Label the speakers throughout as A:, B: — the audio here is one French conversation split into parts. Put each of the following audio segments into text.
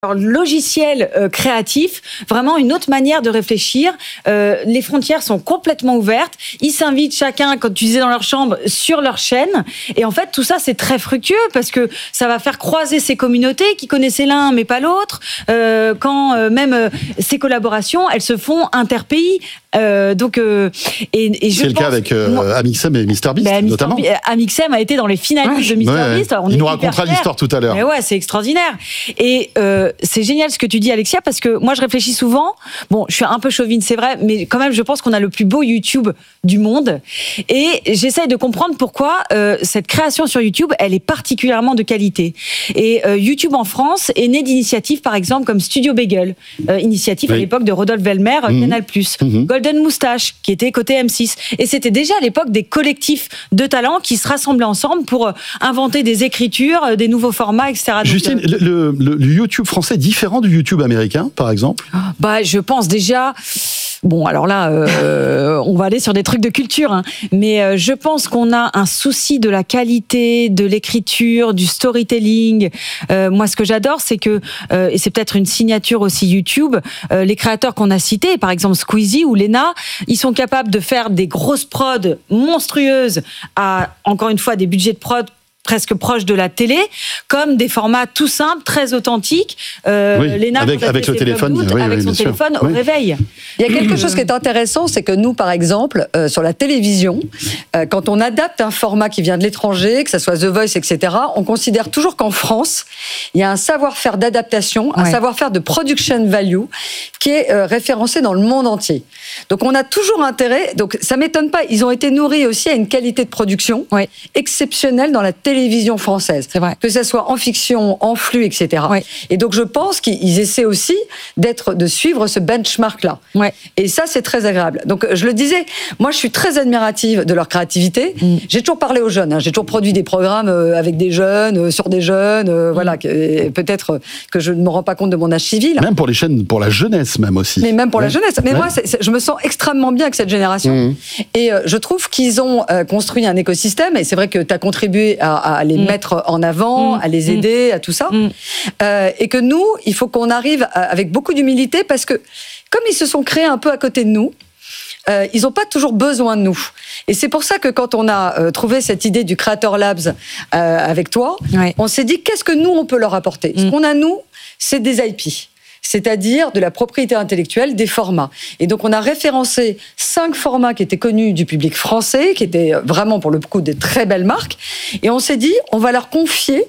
A: Alors, logiciel créatif, vraiment une autre manière de réfléchir. Les frontières sont complètement ouvertes. Ils s'invitent chacun, quand tu disais dans leur chambre, sur leur chaîne. Et en fait, tout ça, c'est très fructueux parce que ça va faire croiser ces communautés qui connaissaient l'un mais pas l'autre. Quand même ces collaborations, elles se font interpays. Et
B: c'est le cas avec Amixem et MrBeast, notamment.
A: Amixem a été dans les finalistes de MrBeast.
B: Il nous racontera l'histoire tout à l'heure.
A: Mais ouais, c'est extraordinaire. Et c'est génial ce que tu dis, Alexia, parce que moi, je réfléchis souvent. Bon, je suis un peu chauvine, c'est vrai, mais quand même, je pense qu'on a le plus beau YouTube du monde. Et j'essaye de comprendre pourquoi cette création sur YouTube, elle est particulièrement de qualité. Et YouTube en France est né d'initiatives, par exemple, comme Studio Bagel, initiative à l'époque de Rodolphe Velmer, Canal+. Golden Moustache, qui était côté M6. Et c'était déjà à l'époque des collectifs de talents qui se rassemblaient ensemble pour inventer des écritures, des nouveaux formats, etc.
B: Justine, le YouTube français est différent du YouTube américain, par exemple ?
A: Je pense déjà... Bon, alors là, on va aller sur des trucs de culture, hein. Mais je pense qu'on a un souci de la qualité, de l'écriture, du storytelling. Moi, ce que j'adore, c'est que, et c'est peut-être une signature aussi YouTube, les créateurs qu'on a cités, par exemple Squeezie ou Lena, ils sont capables de faire des grosses prods monstrueuses à, encore une fois, des budgets de prod presque proche de la télé, comme des formats tout simples, très authentiques. Léna,
B: avec le téléphone,
A: avec son téléphone au réveil.
C: Il y a quelque chose qui est intéressant, c'est que nous, par exemple, sur la télévision, quand on adapte un format qui vient de l'étranger, que ce soit The Voice, etc., on considère toujours qu'en France, il y a un savoir-faire d'adaptation, un savoir-faire de production value qui est référencé dans le monde entier. Donc on a toujours intérêt, donc ça m'étonne pas, ils ont été nourris aussi à une qualité de production exceptionnelle dans la télévision française, que ce soit en fiction, en flux, etc. Et donc je pense qu'ils essaient aussi de suivre ce benchmark-là. Et ça, c'est très agréable. Donc je le disais, moi je suis très admirative de leur créativité. J'ai toujours parlé aux jeunes, j'ai toujours produit des programmes avec des jeunes, sur des jeunes, voilà, peut-être que je ne me rends pas compte de mon âge civil.
B: Même pour les chaînes, pour la jeunesse même aussi.
C: Mais même pour la jeunesse. Mais moi, je me sens extrêmement bien avec cette génération. Et je trouve qu'ils ont construit un écosystème, et c'est vrai que tu as contribué à les mettre en avant, à les aider, à tout ça. Et que nous, il faut qu'on arrive avec beaucoup d'humilité, parce que comme ils se sont créés un peu à côté de nous, ils n'ont pas toujours besoin de nous. Et c'est pour ça que quand on a trouvé cette idée du Creator Labs avec toi, on s'est dit, qu'est-ce que nous, on peut leur apporter ? Ce qu'on a, nous, c'est des IP. C'est-à-dire de la propriété intellectuelle, des formats. Et donc on a référencé 5 formats qui étaient connus du public français, qui étaient vraiment pour le coup des très belles marques, et on s'est dit, on va leur confier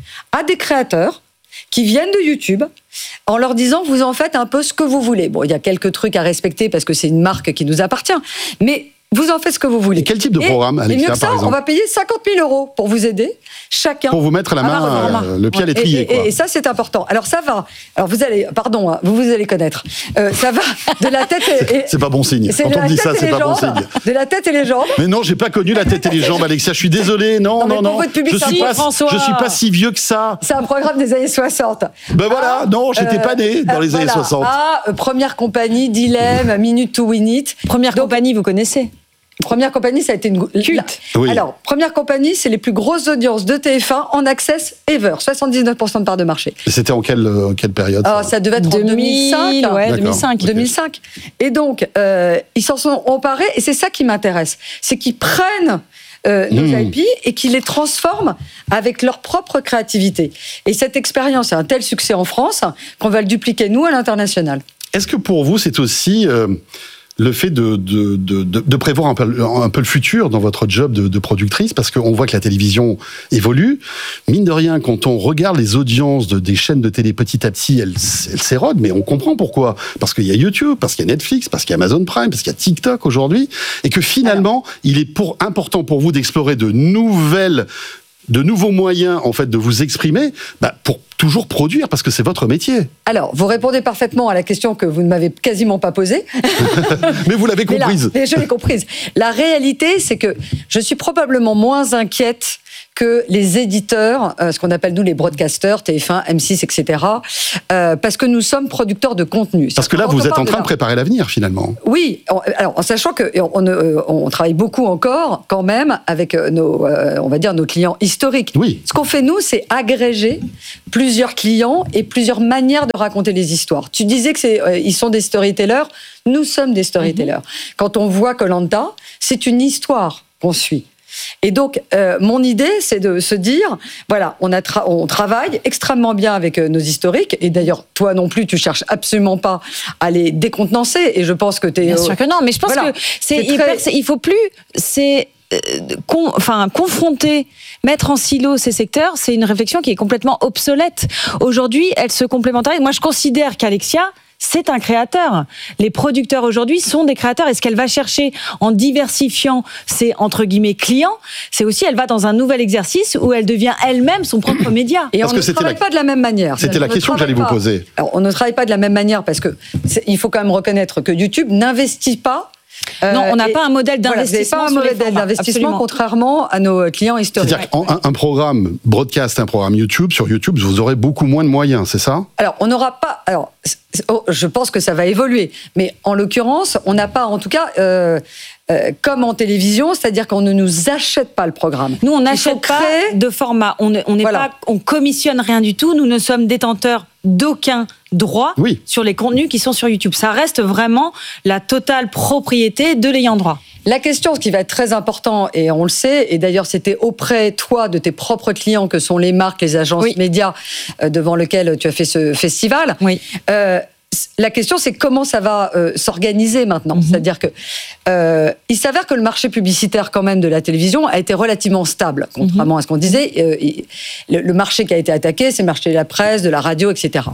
C: à des créateurs qui viennent de YouTube, en leur disant, vous en faites un peu ce que vous voulez. Bon, il y a quelques trucs à respecter parce que c'est une marque qui nous appartient, mais vous en faites ce que vous voulez.
B: Et quel type de programme, Alexia,
C: et mieux que ça, on va payer 50 000 € pour vous aider, chacun.
B: Pour vous mettre la main, le pied à l'étrier.
C: Et ça, c'est important. Alors ça va. Alors vous allez, pardon, vous allez connaître. Ça va de la tête et...
B: C'est pas bon signe. Quand on dit ça, c'est pas bon signe.
C: De la tête et les jambes.
B: Mais non, j'ai pas connu la tête et les jambes, Alexia. Je suis désolé. Non. Je suis pas si vieux que ça.
C: C'est un programme des années 60.
B: Ben voilà, non, j'étais pas né dans les années 60.
C: Première compagnie, Dilemme, Minute to Win It.
A: Première compagnie, vous connaissez ?
C: Première compagnie, ça a été une culte. Alors, Première compagnie, c'est les plus grosses audiences de TF1 en access ever. 79% de part de marché.
B: Et c'était en quelle période
C: ça devait être en 2005.
A: 2005.
C: Et donc, ils s'en sont emparés, et c'est ça qui m'intéresse. C'est qu'ils prennent nos IP et qu'ils les transforment avec leur propre créativité. Et cette expérience a un tel succès en France qu'on va le dupliquer, nous, à l'international.
B: Est-ce que pour vous, c'est aussi... le fait de prévoir un peu le futur dans votre job de productrice, parce qu'on voit que la télévision évolue. Mine de rien, quand on regarde les audiences des chaînes de télé petit à petit, elles s'érodent, mais on comprend pourquoi. Parce qu'il y a YouTube, parce qu'il y a Netflix, parce qu'il y a Amazon Prime, parce qu'il y a TikTok aujourd'hui, et que finalement, il est important pour vous d'explorer de nouveaux moyens, en fait, de vous exprimer, pour toujours produire, parce que c'est votre métier.
C: Alors, vous répondez parfaitement à la question que vous ne m'avez quasiment pas posée.
B: Mais vous l'avez comprise.
C: Mais je l'ai comprise. La réalité, c'est que je suis probablement moins inquiète que les éditeurs, ce qu'on appelle nous les broadcasters, TF1, M6, etc., parce que nous sommes producteurs de contenu.
B: Parce que là, vous êtes en train de préparer l'avenir, finalement.
C: Oui, alors en sachant qu'on travaille beaucoup encore, quand même, avec on va dire nos clients historiques.
B: Oui.
C: Ce qu'on fait, nous, c'est agréger plusieurs clients et plusieurs manières de raconter les histoires. Tu disais que ils sont des storytellers. Nous sommes des storytellers. Quand on voit Koh-Lanta, c'est une histoire qu'on suit. Et donc, mon idée, c'est de se dire, voilà, on travaille extrêmement bien avec nos historiques. Et d'ailleurs, toi non plus, tu cherches absolument pas à les décontenancer. Et je pense que tu es...
A: Bien sûr que non, mais je pense que il faut plus... confronter, mettre en silo ces secteurs, c'est une réflexion qui est complètement obsolète. Aujourd'hui, elle se complémentarise. Moi, je considère qu'Alexia, c'est un créateur. Les producteurs aujourd'hui sont des créateurs. Et ce qu'elle va chercher en diversifiant ses, entre guillemets, clients, c'est aussi, elle va dans un nouvel exercice où elle devient elle-même son propre média.
C: Et on ne travaille pas de la même manière.
B: C'était la question que j'allais vous poser.
C: Alors, on ne travaille pas de la même manière parce que il faut quand même reconnaître que YouTube n'investit pas.
A: Non, on n'a pas un modèle d'investissement.
C: Voilà, pas un modèle d'investissement, contrairement à nos clients historiques.
B: C'est-à-dire qu'un programme broadcast, un programme YouTube, sur YouTube, vous aurez beaucoup moins de moyens, c'est ça ?
C: Alors, on n'aura pas... Alors, je pense que ça va évoluer. Mais en l'occurrence, on n'a pas, en tout cas... comme en télévision, c'est-à-dire qu'on ne nous achète pas le programme.
A: Nous, on n'achète pas de format. On commissionne rien du tout. Nous ne sommes détenteurs d'aucun droit sur les contenus qui sont sur YouTube. Ça reste vraiment la totale propriété de l'ayant droit.
C: La question, ce qui va être très important, et on le sait, et d'ailleurs c'était auprès, toi, de tes propres clients, que sont les marques, les agences médias, devant lesquelles tu as fait ce festival.
A: Oui.
C: La question, c'est comment ça va s'organiser maintenant. C'est-à-dire que il s'avère que le marché publicitaire, quand même, de la télévision a été relativement stable, contrairement à ce qu'on disait. Le marché qui a été attaqué, c'est le marché de la presse, de la radio, etc.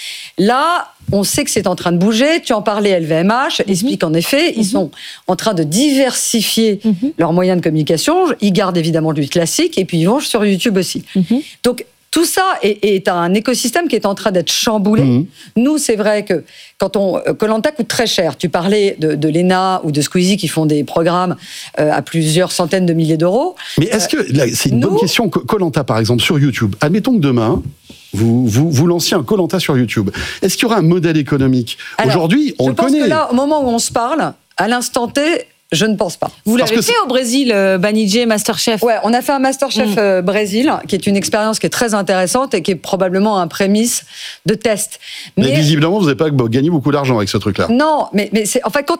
C: Là, on sait que c'est en train de bouger. Tu en parlais, LVMH explique en effet, ils sont en train de diversifier leurs moyens de communication. Ils gardent évidemment du classique et puis ils vont sur YouTube aussi. Donc, tout ça est un écosystème qui est en train d'être chamboulé. Nous, c'est vrai que Koh-Lanta coûte très cher. Tu parlais de Léna ou de Squeezie qui font des programmes à plusieurs centaines de milliers d'euros.
B: Mais est-ce que, là, c'est une bonne question, Koh-Lanta par exemple sur YouTube, admettons que demain, vous lanciez un Koh-Lanta sur YouTube. Est-ce qu'il y aura un modèle économique ? Aujourd'hui, on le connaît. Je pense que
C: là, au moment où on se parle, à l'instant T, je ne pense pas.
A: Vous l'avez fait au Brésil, Banijé, Masterchef.
C: Ouais, on a fait un Masterchef Brésil, qui est une expérience qui est très intéressante et qui est probablement un prémisse de test.
B: Mais visiblement, vous n'avez pas gagné beaucoup d'argent avec ce truc-là.
C: Non, mais c'est en fait,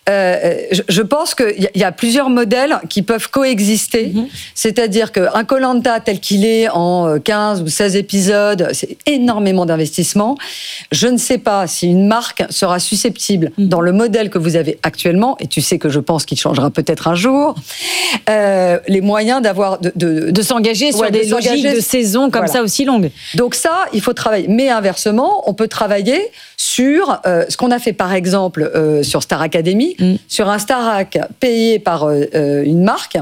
C: je pense qu'il y a plusieurs modèles qui peuvent coexister. C'est-à-dire qu'un Koh-Lanta tel qu'il est en 15 ou 16 épisodes, c'est énormément d'investissement. Je ne sais pas si une marque sera susceptible, dans le modèle que vous avez actuellement, et tu sais que je pense qu'il changera peut-être un jour, les moyens d'avoir
A: de s'engager sur des logiques de saison comme ça aussi longues.
C: Donc ça, il faut travailler. Mais inversement, on peut travailler sur ce qu'on a fait par exemple sur Star Academy, sur un Starac payé par une marque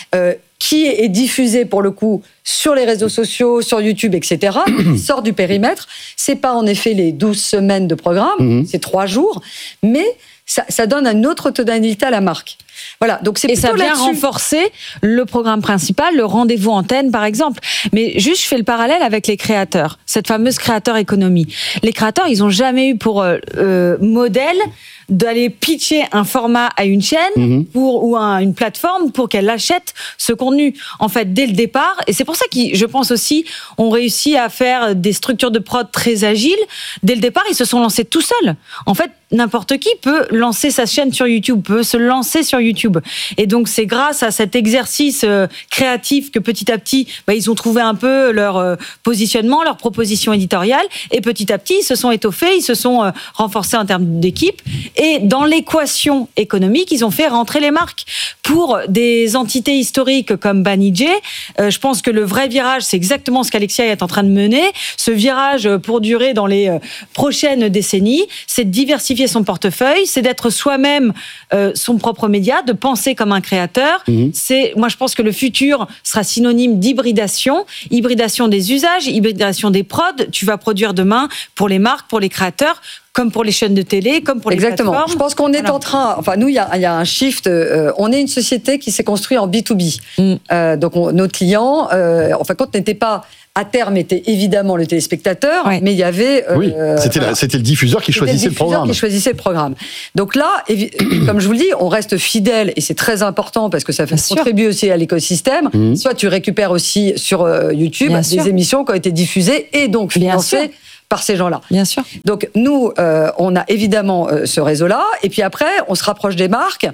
C: qui est diffusé pour le coup sur les réseaux sociaux, sur YouTube, etc., qui sort du périmètre. C'est pas en effet les 12 semaines de programme, c'est 3 jours, mais ça donne une autre tonalité à la marque. Voilà, donc c'est plutôt là-dessus.
A: Et ça vient renforcer le programme principal, le rendez-vous antenne, par exemple. Mais juste, je fais le parallèle avec les créateurs, cette fameuse créateur économie. Les créateurs, ils n'ont jamais eu pour modèle d'aller pitcher un format à une chaîne ou à une plateforme pour qu'elle achète ce contenu. En fait, dès le départ, et c'est pour ça que je pense aussi, on réussit à faire des structures de prod très agiles. Dès le départ, ils se sont lancés tout seuls. En fait, n'importe qui peut lancer sa chaîne sur YouTube, peut se lancer sur YouTube. Et donc, c'est grâce à cet exercice créatif que petit à petit, ils ont trouvé un peu leur positionnement, leur proposition éditoriale. Et petit à petit, ils se sont étoffés, ils se sont renforcés en termes d'équipe. Et dans l'équation économique, ils ont fait rentrer les marques. Pour des entités historiques comme Banijé, je pense que le vrai virage, c'est exactement ce qu'Alexia est en train de mener. Ce virage pour durer dans les prochaines décennies, c'est de diversifier son portefeuille, c'est d'être soi-même son propre média, de penser comme un créateur. Moi, je pense que le futur sera synonyme d'hybridation des usages, hybridation des prods. Tu vas produire demain pour les marques, pour les créateurs, comme pour les chaînes de télé, comme pour les
C: Exactement.
A: plateformes.
C: Je pense qu'on est en train... Enfin, nous, il y a un shift. On est une société qui s'est construite en B2B. Donc, nos clients, en fin de compte, n'étaient pas... À terme, était évidemment le téléspectateur, mais il y avait...
B: c'était le diffuseur qui choisissait le programme.
C: Donc là, comme je vous le dis, on reste fidèle, et c'est très important parce que ça fait contribuer aussi à l'écosystème. Soit tu récupères aussi sur YouTube des émissions qui ont été diffusées et donc financées par ces gens-là.
A: Bien sûr.
C: Donc nous, on a évidemment ce réseau-là, et puis après, on se rapproche des marques.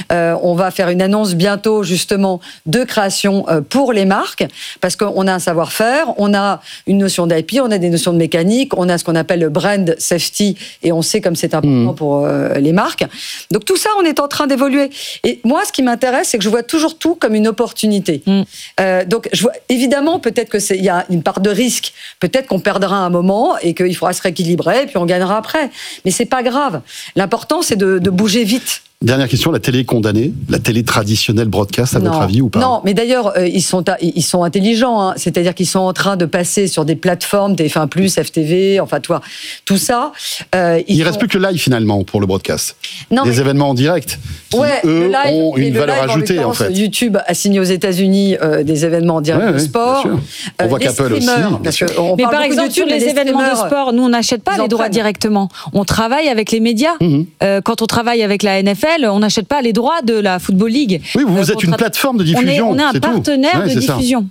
C: On va faire une annonce bientôt, justement, de création pour les marques, parce qu'on a un savoir-faire, on a une notion d'IP, on a des notions de mécanique, on a ce qu'on appelle le brand safety, et on sait comme c'est important pour les marques. Donc tout ça, on est en train d'évoluer. Et moi, ce qui m'intéresse, c'est que je vois toujours tout comme une opportunité. Donc je vois, évidemment, peut-être qu'il y a une part de risque, peut-être qu'on perdra un moment, et qu'il faudra se rééquilibrer, et puis on gagnera après. Mais c'est pas grave. L'important, c'est de bouger vite.
B: Dernière question, la télé est condamnée, la télé traditionnelle broadcast, à votre avis, ou pas?
C: Non, mais d'ailleurs, ils sont intelligents, hein. C'est-à-dire qu'ils sont en train de passer sur des plateformes, TF1+, FTV, enfin, tout ça.
B: Il ne reste plus que le live, finalement, pour le broadcast. Les événements en direct, qui, eux, ont une valeur ajoutée, en fait.
C: YouTube a signé aux États-Unis des événements en direct de sport.
B: On voit qu'Apple aussi.
A: Mais par exemple, sur les événements de sport, nous, on n'achète pas les droits directement. On travaille avec les médias. Quand on travaille avec la NFL, on n'achète pas les droits de la Football League.
B: Oui, vous êtes une plateforme de diffusion.
A: On est un partenaire de diffusion.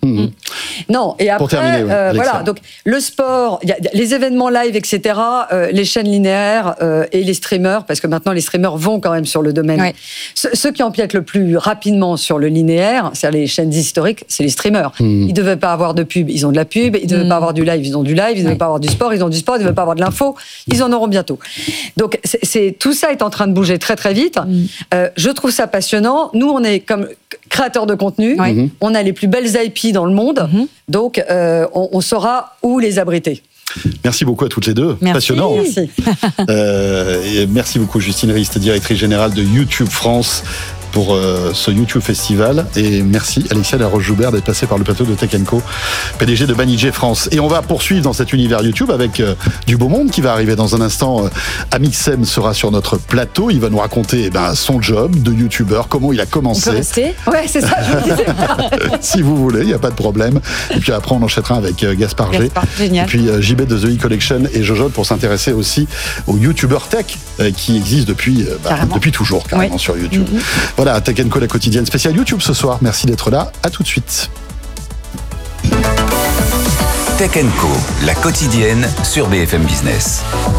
C: Non, et après, pour terminer, voilà, donc le sport, les événements live, etc., les chaînes linéaires et les streamers, parce que maintenant les streamers vont quand même sur le domaine. Ceux qui empiètent le plus rapidement sur le linéaire, c'est-à-dire les chaînes historiques, c'est les streamers. Ils ne devaient pas avoir de pub, ils ont de la pub. Ils ne devaient pas avoir du live, ils ont du live. Ils ne devaient pas avoir du sport, ils ont du sport. Ils ne devaient pas avoir de l'info, ils en auront bientôt. Donc tout ça est en train de bouger très très vite. Je trouve ça passionnant. Nous, on est comme créateurs de contenu. On a les plus belles IP dans le monde. Donc, on saura où les abriter.
B: Merci beaucoup à toutes les deux. Passionnant.
C: Merci.
B: Merci beaucoup, Justine Rist, directrice générale de YouTube France, pour ce YouTube Festival. Et merci Alexia Laroche-Joubert d'être passée par le plateau de Tech & Co, PDG de Banijay France. Et on va poursuivre dans cet univers YouTube avec du beau monde qui va arriver dans un instant. Amixem sera sur notre plateau. Il va nous raconter son job de YouTuber, comment il a commencé.
A: On peut rester ?
C: Ouais, c'est ça, je vous disais.
B: Si vous voulez, il n'y a pas de problème. Et puis après, on enchaînera avec Gaspard G.
A: Génial.
B: Et puis JB de The E-Collection et Jojo pour s'intéresser aussi aux YouTubers tech qui existent depuis toujours, carrément, sur YouTube. Voilà, Tech & Co, la quotidienne spéciale YouTube ce soir. Merci d'être là. À tout de suite.
D: Tech & Co, la quotidienne sur BFM Business.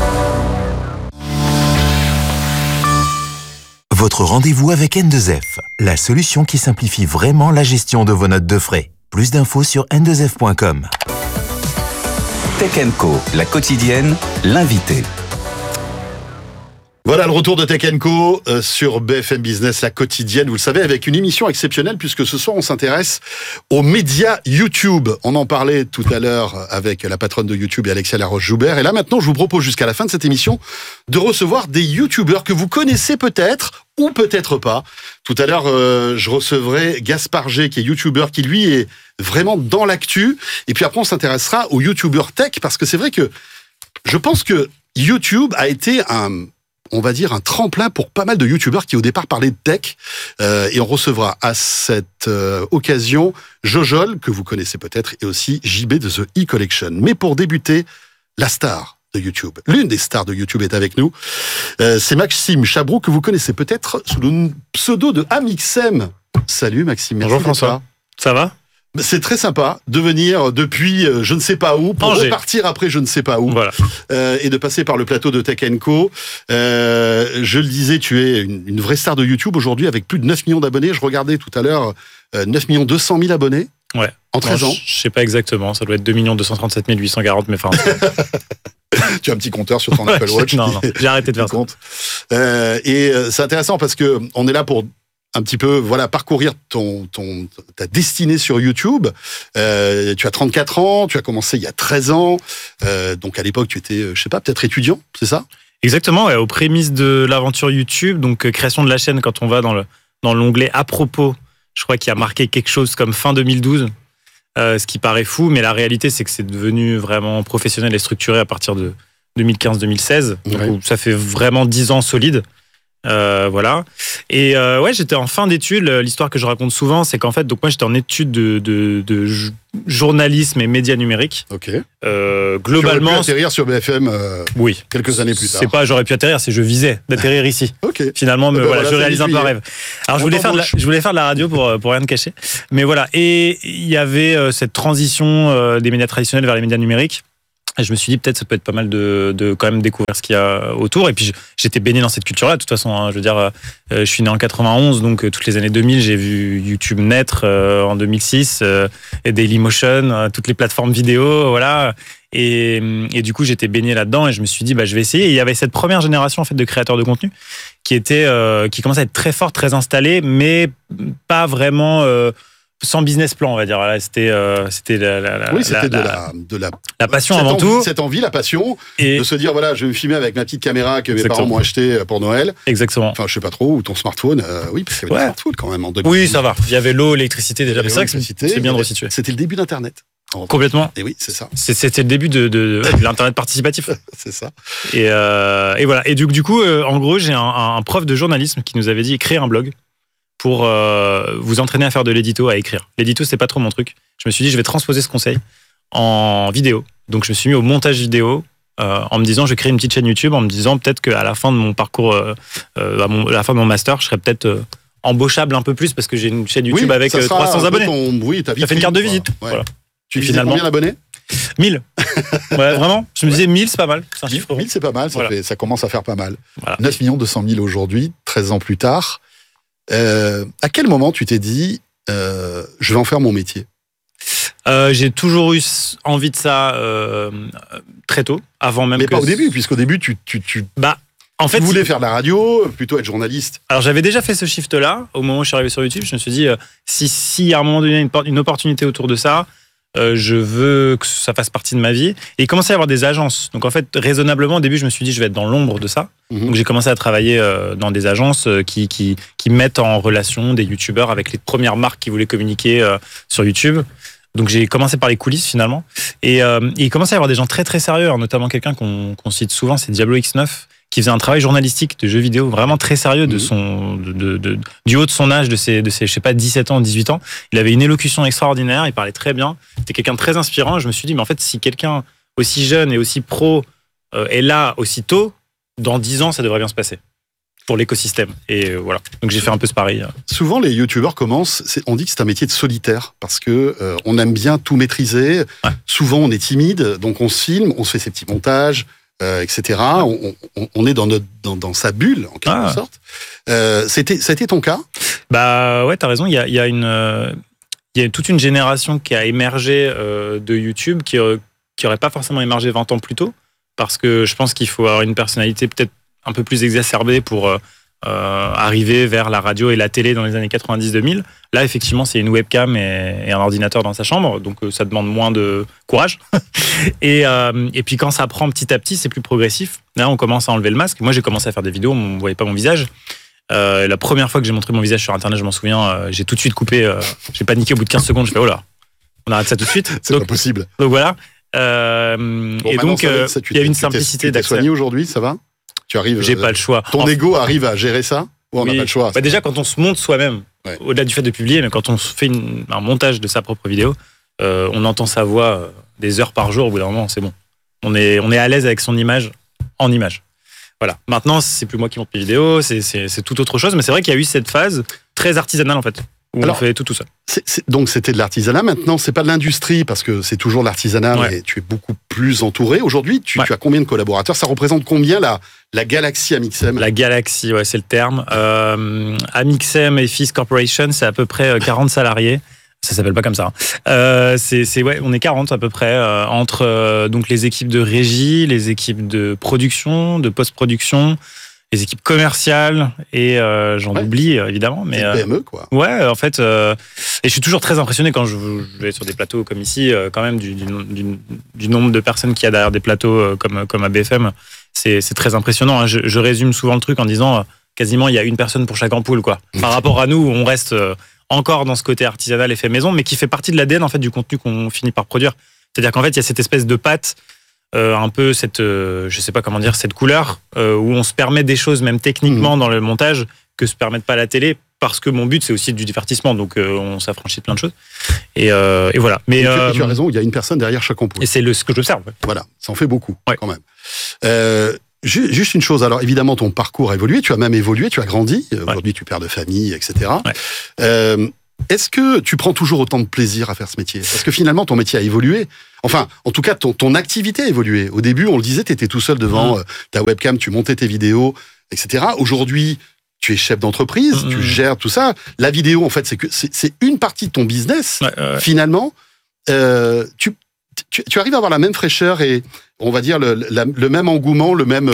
D: Votre rendez-vous avec N2F, la solution qui simplifie vraiment la gestion de vos notes de frais. Plus d'infos sur n2f.com. Tech & Co, la quotidienne, l'invité.
B: Voilà le retour de Tech & Co sur BFM Business, la quotidienne, vous le savez, avec une émission exceptionnelle puisque ce soir on s'intéresse aux médias YouTube. On en parlait tout à l'heure avec la patronne de YouTube et Alexia Laroche-Joubert. Et là maintenant, je vous propose jusqu'à la fin de cette émission de recevoir des YouTubeurs que vous connaissez peut-être ou peut-être pas. Tout à l'heure, je recevrai Gaspard G, qui est YouTuber, qui lui est vraiment dans l'actu. Et puis après, on s'intéressera aux YouTubers tech parce que c'est vrai que je pense que YouTube a été on va dire un tremplin pour pas mal de youtubeurs qui au départ parlaient de tech, et on recevra à cette occasion Jojol, que vous connaissez peut-être, et aussi JB de The E-Collection. Mais pour débuter, la star de YouTube, l'une des stars de YouTube est avec nous, c'est Maxime Chabrou, que vous connaissez peut-être sous le pseudo de Amixem. Salut Maxime, merci.
E: Bonjour François, ça va ?
B: C'est très sympa de venir depuis je ne sais pas où pour repartir après je ne sais pas où, voilà. Et de passer par le plateau de Tech & Co. Je le disais, tu es une vraie star de YouTube aujourd'hui avec plus de 9 millions d'abonnés. Je regardais tout à l'heure 9 200 000 abonnés en 13 ans. Je
E: sais pas exactement, ça doit être 2 237 840, mais enfin...
B: Tu as un petit compteur sur ton Apple Watch.
E: Non, j'ai arrêté de faire ça.
B: Et c'est intéressant parce que on est là pour un petit peu, parcourir ta destinée sur YouTube. Tu as 34 ans, tu as commencé il y a 13 ans. Donc à l'époque, tu étais, je sais pas, peut-être étudiant, c'est ça ?
E: Exactement, aux prémices de l'aventure YouTube, donc création de la chaîne, quand on va dans l'onglet à propos, je crois qu'il y a marqué quelque chose comme fin 2012, ce qui paraît fou, mais la réalité, c'est que c'est devenu vraiment professionnel et structuré à partir de 2015-2016.
B: Ouais.
E: Donc, ça fait vraiment 10 ans solides. Voilà. Et ouais, j'étais en fin d'études. L'histoire que je raconte souvent, c'est qu'en fait, donc moi, j'étais en études de journalisme et médias numériques.
B: Ok.
E: Globalement,
B: tu aurais pu atterrir sur BFM
E: oui.
B: quelques années plus tard.
E: C'est pas j'aurais pu atterrir, c'est je visais d'atterrir ici.
B: Ok.
E: Finalement, mais
B: Ben
E: voilà,
B: voilà,
E: je réalise un peu un rêve. Alors, je voulais faire de la radio pour rien te cacher. Mais voilà. Et il y avait cette transition des médias traditionnels vers les médias numériques. Et je me suis dit, peut-être, ça peut être pas mal de quand même découvrir ce qu'il y a autour. Et puis, j'étais baigné dans cette culture-là. De toute façon, hein, je veux dire, je suis né en 91, donc toutes les années 2000, j'ai vu YouTube naître en 2006, et Dailymotion, toutes les plateformes vidéo, voilà. Et du coup, j'étais baigné là-dedans et je me suis dit, je vais essayer. Et il y avait cette première génération, en fait, de créateurs de contenu qui commençait à être très fort, très installé, mais pas vraiment... sans business plan, on va dire. Voilà, c'était la passion avant tout.
B: Cette envie, la passion,
E: et
B: de se dire, voilà, je vais me filmer avec ma petite caméra que mes parents m'ont acheté pour Noël.
E: Exactement.
B: Enfin, je sais pas trop, ou ton smartphone. Oui, parce qu'il y avait des smartphones quand même en 2000.
E: Oui, ça va. Il y avait l'eau, l'électricité déjà. C'est vrai que c'est bien de resituer.
B: C'était le début d'Internet.
E: Complètement.
B: Et oui, c'est ça.
E: C'était le début de l'Internet participatif.
B: C'est ça.
E: Et voilà. Et du coup, en gros, j'ai un prof de journalisme qui nous avait dit créer un blog pour vous entraîner à faire de l'édito, à écrire. L'édito, c'est pas trop mon truc. Je me suis dit, je vais transposer ce conseil en vidéo. Donc, je me suis mis au montage vidéo en me disant, je vais créer une petite chaîne YouTube, en me disant peut-être qu'à la fin de mon parcours, à la fin de mon master, je serais peut-être embauchable un peu plus parce que j'ai une chaîne YouTube avec 300 abonnés. Ça fait une carte de visite.
B: Ouais.
E: Voilà.
B: Tu disais combien d'abonnés ?
E: 1000. Ouais, vraiment. Je me disais 1000, c'est pas mal. C'est un chiffre.
B: 1000, c'est pas mal. Ça commence à faire pas mal.
E: Voilà.
B: 9 200 000 aujourd'hui, 13 ans plus tard. À quel moment tu t'es dit, je vais en faire mon métier ?
E: J'ai toujours eu envie de ça très tôt, avant même.
B: Mais pas au début, puisqu'au début, tu voulais faire de la radio, plutôt être journaliste.
E: Alors j'avais déjà fait ce shift-là. Au moment où je suis arrivé sur YouTube, je me suis dit, si à un moment donné, une opportunité autour de ça, je veux que ça fasse partie de ma vie. Et il commençait à y avoir des agences. Donc en fait, raisonnablement, au début, je me suis dit, je vais être dans l'ombre de ça. Donc j'ai commencé à travailler dans des agences qui mettent en relation des youtubeurs avec les premières marques qui voulaient communiquer sur YouTube. Donc j'ai commencé par les coulisses finalement. Et il commençait à y avoir des gens très très sérieux, notamment quelqu'un qu'on cite souvent, c'est Diablo X9, qui faisait un travail journalistique de jeux vidéo vraiment très sérieux du haut de son âge, de ses je sais pas, 17 ans, 18 ans. Il avait une élocution extraordinaire, il parlait très bien. C'était quelqu'un de très inspirant. Je me suis dit, mais en fait, si quelqu'un aussi jeune et aussi pro est là aussi tôt, dans 10 ans, ça devrait bien se passer pour l'écosystème. Et voilà. Donc j'ai fait un peu ce pari.
B: Souvent, les youtubeurs commencent, on dit que c'est un métier de solitaire, parce que on aime bien tout maîtriser. Ouais. Souvent, on est timide, donc on se filme, on se fait ses petits montages, etc. On est dans sa bulle, en quelque sorte. Ça a été ton cas ?
E: Ouais, t'as raison. Il y a toute une génération qui a émergé de YouTube qui aurait pas forcément émergé 20 ans plus tôt, parce que je pense qu'il faut avoir une personnalité peut-être un peu plus exacerbée pour arriver vers la radio et la télé dans les années 90-2000. Là, effectivement, c'est une webcam et un ordinateur dans sa chambre, donc ça demande moins de courage. Et puis quand ça prend petit à petit, c'est plus progressif. Là, on commence à enlever le masque. Moi, j'ai commencé à faire des vidéos, on ne voyait pas mon visage. La première fois que j'ai montré mon visage sur Internet, je m'en souviens, j'ai tout de suite coupé, j'ai paniqué au bout de 15 secondes, je fais, oh là, on arrête ça tout de suite.
B: C'est pas possible.
E: Donc voilà. Et donc, il y a une simplicité d'accès.
B: Tu t'es soigné aujourd'hui, ça va ? Tu arrives.
E: J'ai pas le choix.
B: Ton ego arrive à gérer ça ? Ou on n'a pas le choix ?
E: Déjà, quand on se monte soi-même, au-delà du fait de publier, mais quand on fait un montage de sa propre vidéo, on entend sa voix des heures par jour. Au bout d'un moment, c'est bon. On est à l'aise avec son image en image. Voilà. Maintenant, c'est plus moi qui monte mes vidéos, c'est tout autre chose. Mais c'est vrai qu'il y a eu cette phase très artisanale en fait. On fait tout seul.
B: Donc c'était de l'artisanat. Maintenant, c'est pas de l'industrie parce que c'est toujours de l'artisanat, et tu es beaucoup plus entouré. Aujourd'hui, tu as combien de collaborateurs ? Ça représente combien la galaxie Amixem ?
E: La galaxie, c'est le terme. Amixem et Fils Corporation, c'est à peu près 40 salariés. Ça s'appelle pas comme ça. On est 40 à peu près entre donc les équipes de régie, les équipes de production, de post-production, les équipes commerciales et j'en oublie évidemment, mais
B: PME quoi.
E: Ouais, en fait, et je suis toujours très impressionné quand je vais sur des plateaux comme ici, quand même du nombre de personnes qu'il y a derrière des plateaux comme à BFM. C'est très impressionnant. Hein. Je résume souvent le truc en disant quasiment il y a une personne pour chaque ampoule quoi. Par rapport à nous, on reste encore dans ce côté artisanal et fait maison, mais qui fait partie de l'ADN en fait du contenu qu'on finit par produire. C'est-à-dire qu'en fait il y a cette espèce de patte un peu cette, je sais pas comment dire, cette couleur où on se permet des choses, même techniquement dans le montage, que se permettent pas la télé. Parce que mon but, c'est aussi du divertissement, donc on s'affranchit de plein de choses. Et voilà. Mais
B: tu as raison, il y a une personne derrière chaque ampoule.
E: Et c'est ce que j'observe. Ouais.
B: Voilà, ça en fait beaucoup, quand même. Juste une chose, alors évidemment, ton parcours a évolué, tu as même évolué, tu as grandi. Aujourd'hui, tu es père de famille, etc. Ouais. Est-ce que tu prends toujours autant de plaisir à faire ce métier ? Parce que finalement, ton métier a évolué. Enfin, en tout cas, ton activité a évolué. Au début, on le disait, tu étais tout seul devant ta webcam, tu montais tes vidéos, etc. Aujourd'hui, tu es chef d'entreprise, tu gères tout ça. La vidéo, en fait, c'est une partie de ton business. Finalement, tu arrives à avoir la même fraîcheur et, on va dire, le même engouement,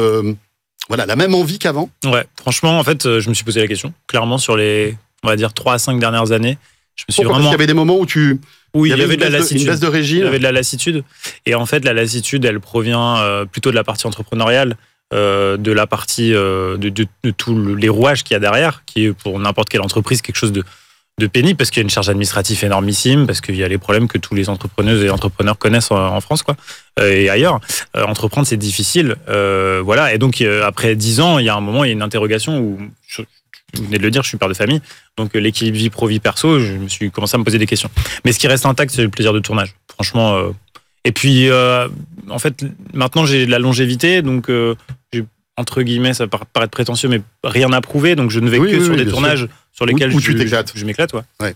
B: la même envie qu'avant.
E: Ouais, franchement, en fait, je me suis posé la question. Clairement, sur les, on va dire, 3 à 5 dernières années, je me suis
B: Parce qu'il y avait des moments où il y avait de la lassitude. Une baisse de régime.
E: Il y avait de la lassitude. Et en fait, la lassitude, elle provient plutôt de la partie entrepreneuriale. De la partie de tous les rouages qu'il y a derrière, qui est pour n'importe quelle entreprise quelque chose de pénible, parce qu'il y a une charge administrative énormissime, parce qu'il y a les problèmes que tous les entrepreneuses et entrepreneurs connaissent en France, quoi, et ailleurs. Entreprendre, c'est difficile. Voilà. Et donc, après 10 ans, il y a un moment, il y a une interrogation où, vous venez de le dire, je suis père de famille, donc l'équilibre vie pro, vie perso, je me suis commencé à me poser des questions. Mais ce qui reste intact, c'est le plaisir de tournage. Franchement. Et puis, en fait, maintenant, j'ai de la longévité, donc j'ai, entre guillemets, ça peut paraître prétentieux, mais rien à prouver, donc je ne vais que sur des tournages sur lesquels je m'éclate. Ouais.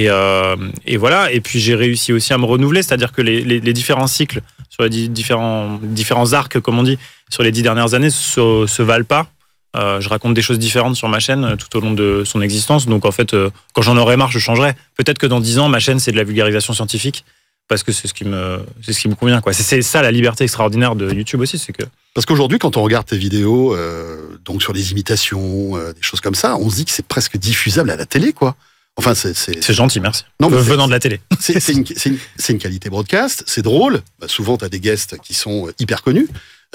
E: Et voilà, et puis j'ai réussi aussi à me renouveler, c'est-à-dire que les différents cycles, sur les différents arcs, comme on dit, sur les 10 dernières années, se valent pas. Je raconte des choses différentes sur ma chaîne tout au long de son existence, donc en fait, quand j'en aurai marre, je changerai. Peut-être que dans 10 ans, ma chaîne, c'est de la vulgarisation scientifique, parce que c'est ce qui me convient, quoi. C'est ça la liberté extraordinaire de YouTube aussi, c'est que.
B: Parce qu'aujourd'hui, quand on regarde tes vidéos, donc sur des imitations, des choses comme ça, on se dit que c'est presque diffusable à la télé, quoi. Enfin,
E: c'est gentil, merci.
B: Non, mais
E: venant de la télé.
B: C'est une qualité broadcast, c'est drôle. Bah, souvent, t'as des guests qui sont hyper connus.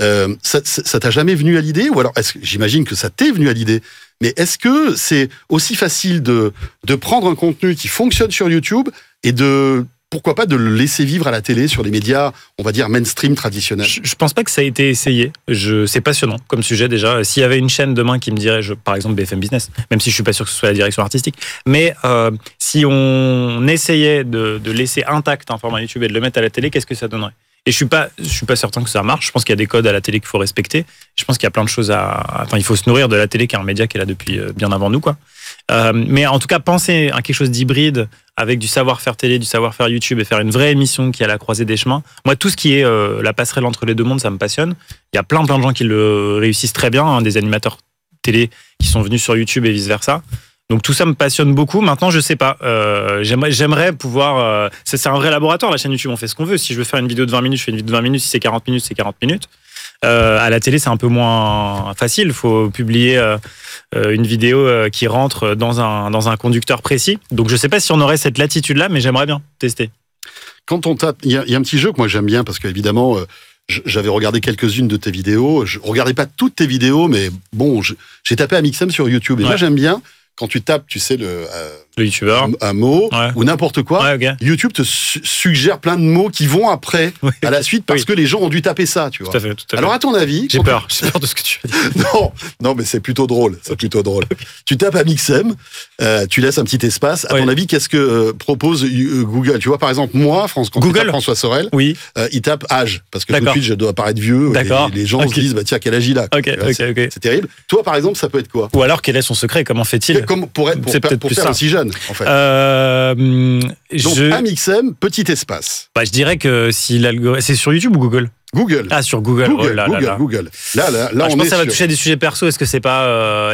B: Ça t'a jamais venu à l'idée, ou alors j'imagine que ça t'est venu à l'idée. Mais est-ce que c'est aussi facile de prendre un contenu qui fonctionne sur YouTube et pourquoi pas de le laisser vivre à la télé, sur les médias, on va dire, mainstream traditionnels ?
E: Je pense pas que ça a été essayé. C'est passionnant comme sujet déjà. S'il y avait une chaîne demain qui me dirait, par exemple BFM Business, même si je suis pas sûr que ce soit la direction artistique, mais si on essayait de laisser intact un format YouTube et de le mettre à la télé, qu'est-ce que ça donnerait ? Et je suis pas certain que ça marche. Je pense qu'il y a des codes à la télé qu'il faut respecter. Je pense qu'il y a plein de choses il faut se nourrir de la télé, qui est un média qui est là depuis bien avant nous, quoi. Mais en tout cas, penser à quelque chose d'hybride avec du savoir-faire télé, du savoir-faire YouTube et faire une vraie émission qui est à la croisée des chemins. Moi, tout ce qui est la passerelle entre les deux mondes, ça me passionne. Il y a plein de gens qui le réussissent très bien, hein, des animateurs télé qui sont venus sur YouTube et vice-versa. Donc tout ça me passionne beaucoup. Maintenant, je sais pas. J'aimerais pouvoir. C'est un vrai laboratoire, la chaîne YouTube. On fait ce qu'on veut. Si je veux faire une vidéo de 20 minutes, je fais une vidéo de 20 minutes. Si c'est 40 minutes, c'est 40 minutes. À la télé, c'est un peu moins facile. Il faut publier une vidéo qui rentre dans un conducteur précis. Donc je sais pas si on aurait cette latitude-là, mais j'aimerais bien tester.
B: Quand on tape, il y a un petit jeu que moi j'aime bien, parce qu'évidemment, j'avais regardé quelques-unes de tes vidéos. Je regardais pas toutes tes vidéos, mais bon, j'ai tapé Amixem sur YouTube. Et moi j'aime bien. Quand tu tapes, tu sais, le
E: youtubeur,
B: un mot ou n'importe quoi,
E: okay.
B: YouTube te suggère plein de mots qui vont après, à la suite, parce que les gens ont dû taper ça, tu vois.
E: Tout à fait.
B: Alors, à ton avis...
E: J'ai peur de ce que tu veux dire.
B: Non, mais c'est plutôt drôle. Tu tapes Amixem, tu laisses un petit espace. À ton avis, qu'est-ce que propose Google ? Tu vois, par exemple, moi, quand tu tapes François Sorel, il tape âge, parce que tout de suite, je dois paraître vieux, et les gens se disent, bah tiens, quel âge il a ? C'est terrible. Toi, par exemple, ça peut être quoi ?
E: Ou alors, quel est son secret ? Comment fait-il ?
B: Pour faire aussi jeune, en fait. Donc, Amixem, petit espace.
E: Bah, je dirais que si l'algorithme... C'est sur YouTube ou Google ?
B: Google.
E: Ah, sur Google.
B: Google. Là,
E: je pense que ça va toucher à des sujets perso. Est-ce que c'est pas,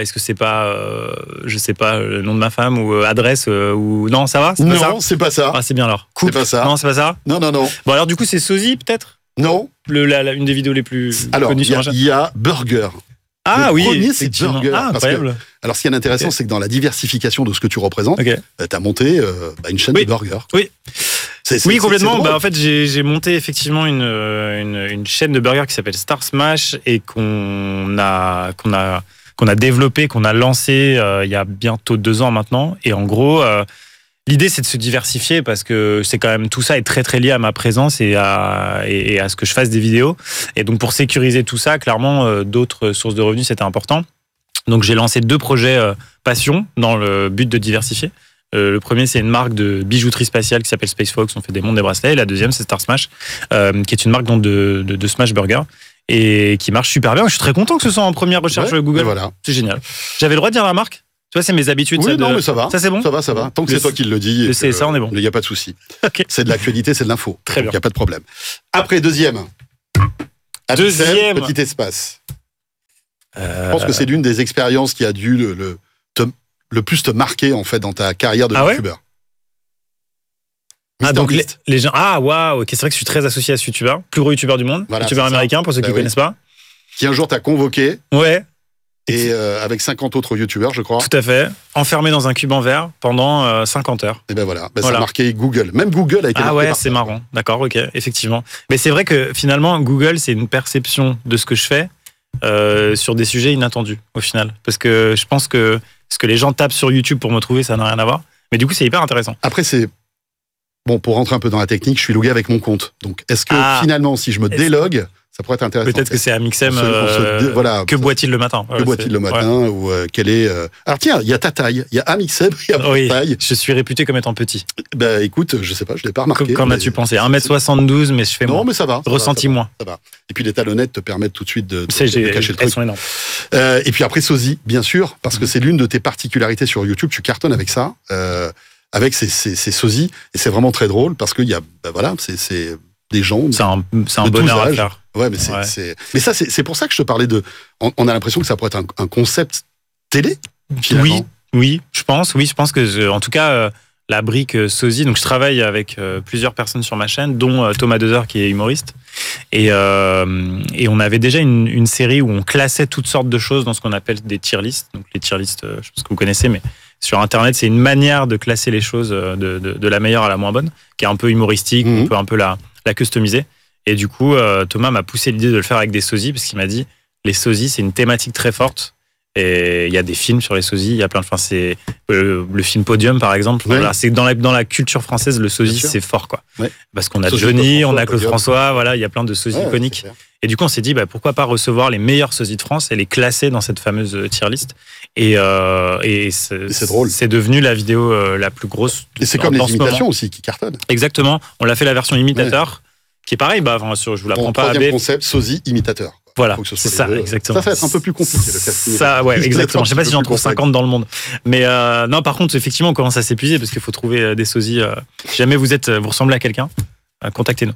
E: je sais pas, le nom de ma femme ou adresse ou non, ça va ?
B: Non, c'est pas ça.
E: Ah, c'est bien alors.
B: C'est pas ça.
E: Non, c'est pas ça.
B: Non.
E: Bon, alors du coup, c'est Sosie peut-être ?
B: Non.
E: Une des vidéos les plus connues sur la chaîne.
B: Il y a Burger.
E: Ah
B: le premier, c'est Burger.
E: Ah, incroyable.
B: Alors, ce qui est intéressant, c'est que dans la diversification de ce que tu représentes, tu as monté une chaîne de burgers.
E: Oui. Oui, complètement. En fait, j'ai monté effectivement une chaîne de burgers qui s'appelle Star Smash et qu'on a développé, qu'on a lancé il y a bientôt 2 ans maintenant. Et en gros, L'idée, c'est de se diversifier parce que c'est quand même tout ça est très très lié à ma présence et à ce que je fasse des vidéos. Et donc pour sécuriser tout ça, clairement, d'autres sources de revenus, c'était important. Donc j'ai lancé 2 projets passion dans le but de diversifier. Le premier, c'est une marque de bijouterie spatiale qui s'appelle Space Fox. On fait des montres, des bracelets. Et la deuxième, c'est Star Smash, qui est une marque donc, de Smash Burger et qui marche super bien. Je suis très content que ce soit en première recherche Google.
B: Voilà.
E: C'est génial. J'avais le droit de dire la marque? Tu vois, c'est mes habitudes.
B: Oui, non, mais ça va.
E: Ça, c'est bon?
B: Ça va. Tant que c'est toi qui le dis.
E: C'est ça, on est bon.
B: Il n'y a pas de souci.
E: Okay.
B: C'est de l'actualité, c'est de l'info.
E: Très bien.
B: Il n'y a pas de problème. Après, deuxième. Petit espace. Je pense que c'est l'une des expériences qui a dû le plus te marquer, en fait, dans ta carrière de youtubeur.
E: Ah, donc les gens. Ah, waouh, c'est vrai que je suis très associé à ce youtubeur. Plus gros youtubeur du monde. Voilà, youtubeur américain, pour ceux qui ne connaissent pas.
B: Qui un jour t'a convoqué.
E: Ouais.
B: Et avec 50 autres youtubeurs, je crois.
E: Tout à fait. Enfermé dans un cube en verre pendant 50 heures.
B: Et ben voilà. Ça a marqué Google. Même Google a été marqué.
E: Ah ouais,
B: par
E: c'est
B: ça.
E: marrant. D'accord, ok, effectivement. Mais c'est vrai que finalement, Google, c'est une perception de ce que je fais sur des sujets inattendus, au final. Parce que je pense que ce que les gens tapent sur YouTube pour me trouver, ça n'a rien à voir. Mais du coup, c'est hyper intéressant.
B: Après, c'est... Bon, pour rentrer un peu dans la technique, je suis logué avec mon compte. Donc, est-ce que finalement, si je me délogue, ça pourrait être intéressant?
E: Peut-être que c'est Amixem.
B: Voilà.
E: Que boit-il le matin?
B: Que boit-il le matin? Ou quel est... Alors tiens, il y a ta taille. Il y a Amixem, il y a ta taille.
E: Je suis réputé comme étant petit.
B: Ben écoute, je sais pas, je l'ai pas remarqué.
E: Qu'en as-tu pensé? 1m72, mais je fais moins.
B: Non, mais ça va.
E: Ressenti moins.
B: Ça va. Et puis les talonnettes te permettent tout de suite de cacher le truc.
E: Elles sont énormes.
B: Et puis après, Sosie, bien sûr, parce que c'est l'une de tes particularités sur YouTube. Tu cartonnes avec ça. Avec ces sosies, et c'est vraiment très drôle parce qu'il y a, c'est des gens.
E: C'est un bonheur à faire.
B: Ouais, mais mais ça, c'est pour ça que je te parlais de. On a l'impression que ça pourrait être un concept télé. Finalement.
E: Oui, je pense que, en tout cas, la brique sosie. Donc, je travaille avec plusieurs personnes sur ma chaîne, dont Thomas Dezer qui est humoriste, et on avait déjà une série où on classait toutes sortes de choses dans ce qu'on appelle des tier lists. Donc, les tier lists, je pense que vous connaissez, mais sur Internet, c'est une manière de classer les choses de la meilleure à la moins bonne, qui est un peu humoristique, on peut un peu la customiser. Et du coup, Thomas m'a poussé l'idée de le faire avec des sosies, parce qu'il m'a dit, les sosies, c'est une thématique très forte. Et il y a des films sur les sosies, il y a plein de... Enfin, c'est le film Podium, par exemple. Ouais. Voilà, c'est dans la culture française, le sosie, c'est fort, quoi. Ouais. Parce qu'on a Johnny, on a Claude François, voilà, il y a plein de sosies iconiques. Et du coup, on s'est dit, pourquoi pas recevoir les meilleurs sosies de France et les classer dans cette fameuse tier list. Et c'est drôle. C'est devenu la vidéo la plus grosse.
B: Et c'est comme les imitations aussi qui cartonnent.
E: Exactement. On l'a fait la version imitateur, qui est pareil. Je vous l'apprends pas.
B: Troisième concept, sosie imitateur.
E: Voilà, c'est ça, exactement.
B: Ça va être un peu plus compliqué, le casting.
E: Ça, ouais, exactement. Je sais pas si j'en trouve 50 dans le monde. Mais non, par contre, effectivement, on commence à s'épuiser parce qu'il faut trouver des sosies. Si jamais vous ressemblez à quelqu'un, contactez-nous.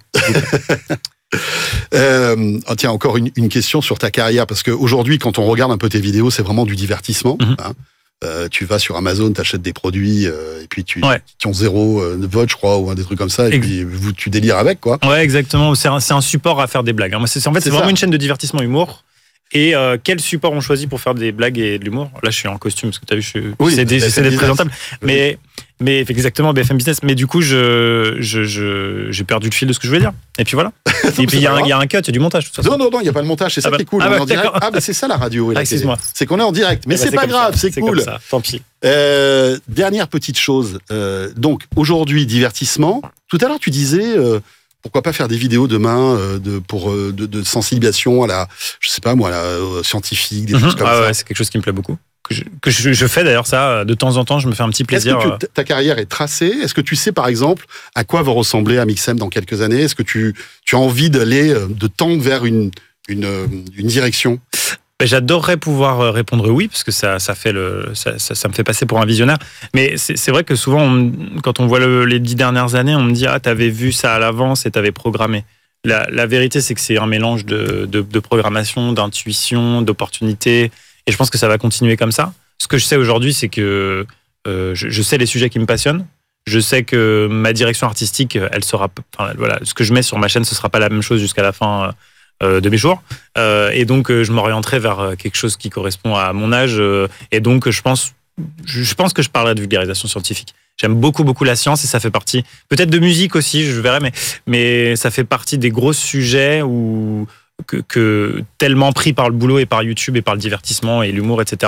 B: Tiens, encore une question sur ta carrière, parce qu'aujourd'hui, quand on regarde un peu tes vidéos, c'est vraiment du divertissement. Hein. Tu vas sur Amazon, t'achètes des produits, et puis qui ont 0 vote, je crois, ou des trucs comme ça, et puis tu délires avec, quoi.
E: Ouais, exactement. C'est un support à faire des blagues. C'est vraiment une chaîne de divertissement humour. Et quel support on choisit pour faire des blagues et de l'humour? Là, je suis en costume, parce que tu as vu, j'essaie d'être présentable. Oui. Mais exactement, BFM Business. Mais du coup, j'ai perdu le fil de ce que je voulais dire. Et puis voilà. Et puis il y a un cut, il y a du montage. De toute façon.
B: Non, il n'y a pas de montage. C'est ça qui est cool. On est en direct. Mais c'est ça la radio.
E: Excuse-moi.
B: C'est qu'on est en direct. Mais c'est pas grave, c'est cool.
E: Comme ça. Tant pis.
B: Dernière petite chose. Donc aujourd'hui, divertissement. Tout à l'heure, tu disais. Pourquoi pas faire des vidéos demain de sensibilisation à la, je sais pas moi, à la scientifique, des choses comme ça.
E: Ouais, c'est quelque chose qui me plaît beaucoup. Que je fais d'ailleurs ça de temps en temps, je me fais un petit plaisir.
B: Est-ce que ta carrière est tracée? Est-ce que tu sais par exemple à quoi va ressembler Amixem dans quelques années? Est-ce que tu as envie de tendre vers une direction?
E: J'adorerais pouvoir répondre oui, parce que ça me fait passer pour un visionnaire. Mais c'est vrai que souvent, quand on voit les 10 dernières années, on me dit « Ah, t'avais vu ça à l'avance et t'avais programmé ». La vérité, c'est que c'est un mélange de programmation, d'intuition, d'opportunité. Et je pense que ça va continuer comme ça. Ce que je sais aujourd'hui, c'est que je sais les sujets qui me passionnent. Je sais que ma direction artistique, elle sera... Enfin, voilà, ce que je mets sur ma chaîne, ce sera pas la même chose jusqu'à la fin de mes jours. Et donc, je m'orienterai vers quelque chose qui correspond à mon âge. Et donc, je pense que je parlerai de vulgarisation scientifique. J'aime beaucoup, beaucoup la science et ça fait partie... Peut-être de musique aussi, je verrai, mais ça fait partie des gros sujets que tellement pris par le boulot et par YouTube et par le divertissement et l'humour, etc.,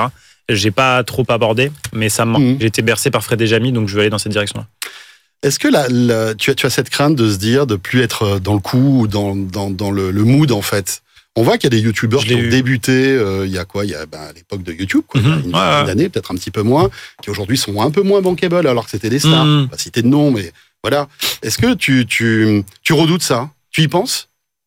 E: J'ai pas trop abordé, mais ça me manque. J'ai été bercé par Fred et Jamy, donc je vais aller dans cette direction-là.
B: Est-ce que tu as cette crainte de se dire de plus être dans le coup ou dans le mood en fait? On voit qu'il y a des youtubeurs qui ont débuté il y a à l'époque de YouTube, quoi, il y a une dizaine d'années, peut-être un petit peu moins, qui aujourd'hui sont un peu moins bankable alors que c'était des stars. Pas citer de nom, mais voilà. Est-ce que tu redoutes ça? Tu y penses?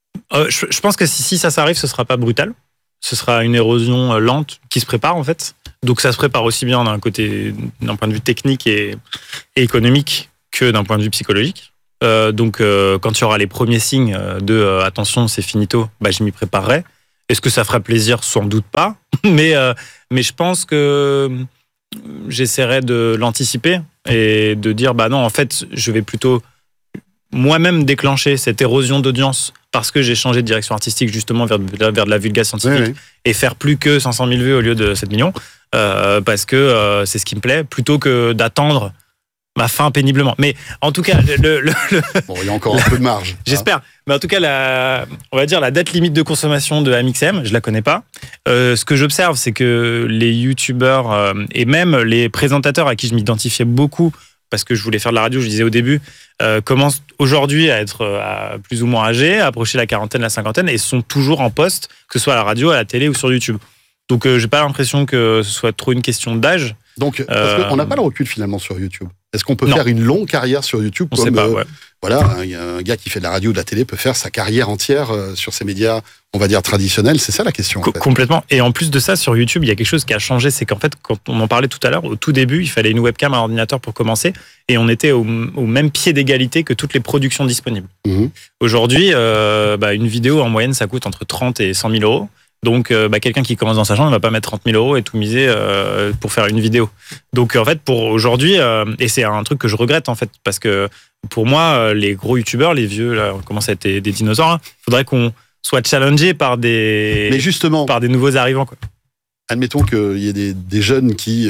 E: Je pense que si ça arrive, ce sera pas brutal. Ce sera une érosion lente qui se prépare en fait. Donc ça se prépare aussi bien d'un point de vue technique et économique que d'un point de vue psychologique. Donc quand il y aura les premiers signes de attention, c'est finito, je m'y préparerai. Est-ce que ça fera plaisir? Sans doute pas. Mais je pense que j'essaierai de l'anticiper et de dire non, en fait, je vais plutôt moi-même déclencher cette érosion d'audience parce que j'ai changé de direction artistique justement vers de la vulgate scientifique et faire plus que 500 000 vues au lieu de 7 millions parce que c'est ce qui me plaît plutôt que d'attendre ma fin péniblement. Mais en tout cas,
B: bon, il y a encore un peu de marge.
E: J'espère. Mais en tout cas, on va dire la date limite de consommation de Amixem, je la connais pas. Ce que j'observe, c'est que les youtubeurs et même les présentateurs à qui je m'identifiais beaucoup, parce que je voulais faire de la radio, je disais au début, commencent aujourd'hui à être plus ou moins âgés, à approcher la quarantaine, la cinquantaine, et sont toujours en poste, que ce soit à la radio, à la télé ou sur YouTube. Donc, j'ai pas l'impression que ce soit trop une question d'âge.
B: Donc, parce qu'on n'a pas le recul finalement sur YouTube. Est-ce qu'on peut faire une longue carrière sur YouTube
E: on sait pas,
B: voilà, un gars qui fait de la radio ou de la télé peut faire sa carrière entière sur ces médias, on va dire traditionnels. C'est ça la question. En fait.
E: Complètement. Et en plus de ça, sur YouTube, il y a quelque chose qui a changé. C'est qu'en fait, quand on en parlait tout à l'heure, au tout début, il fallait une webcam à ordinateur pour commencer. Et on était au même pied d'égalité que toutes les productions disponibles. Aujourd'hui, une vidéo en moyenne, ça coûte entre 30 et 100 000 euros. Donc, quelqu'un qui commence dans sa chambre ne va pas mettre 30 000 euros et tout miser pour faire une vidéo. Donc, en fait, pour aujourd'hui, et c'est un truc que je regrette, en fait, parce que pour moi, les gros youtubeurs, les vieux, là, on commence à être des dinosaures, faudrait qu'on soit challengé par des nouveaux arrivants, quoi.
B: Admettons qu'il y ait des jeunes qui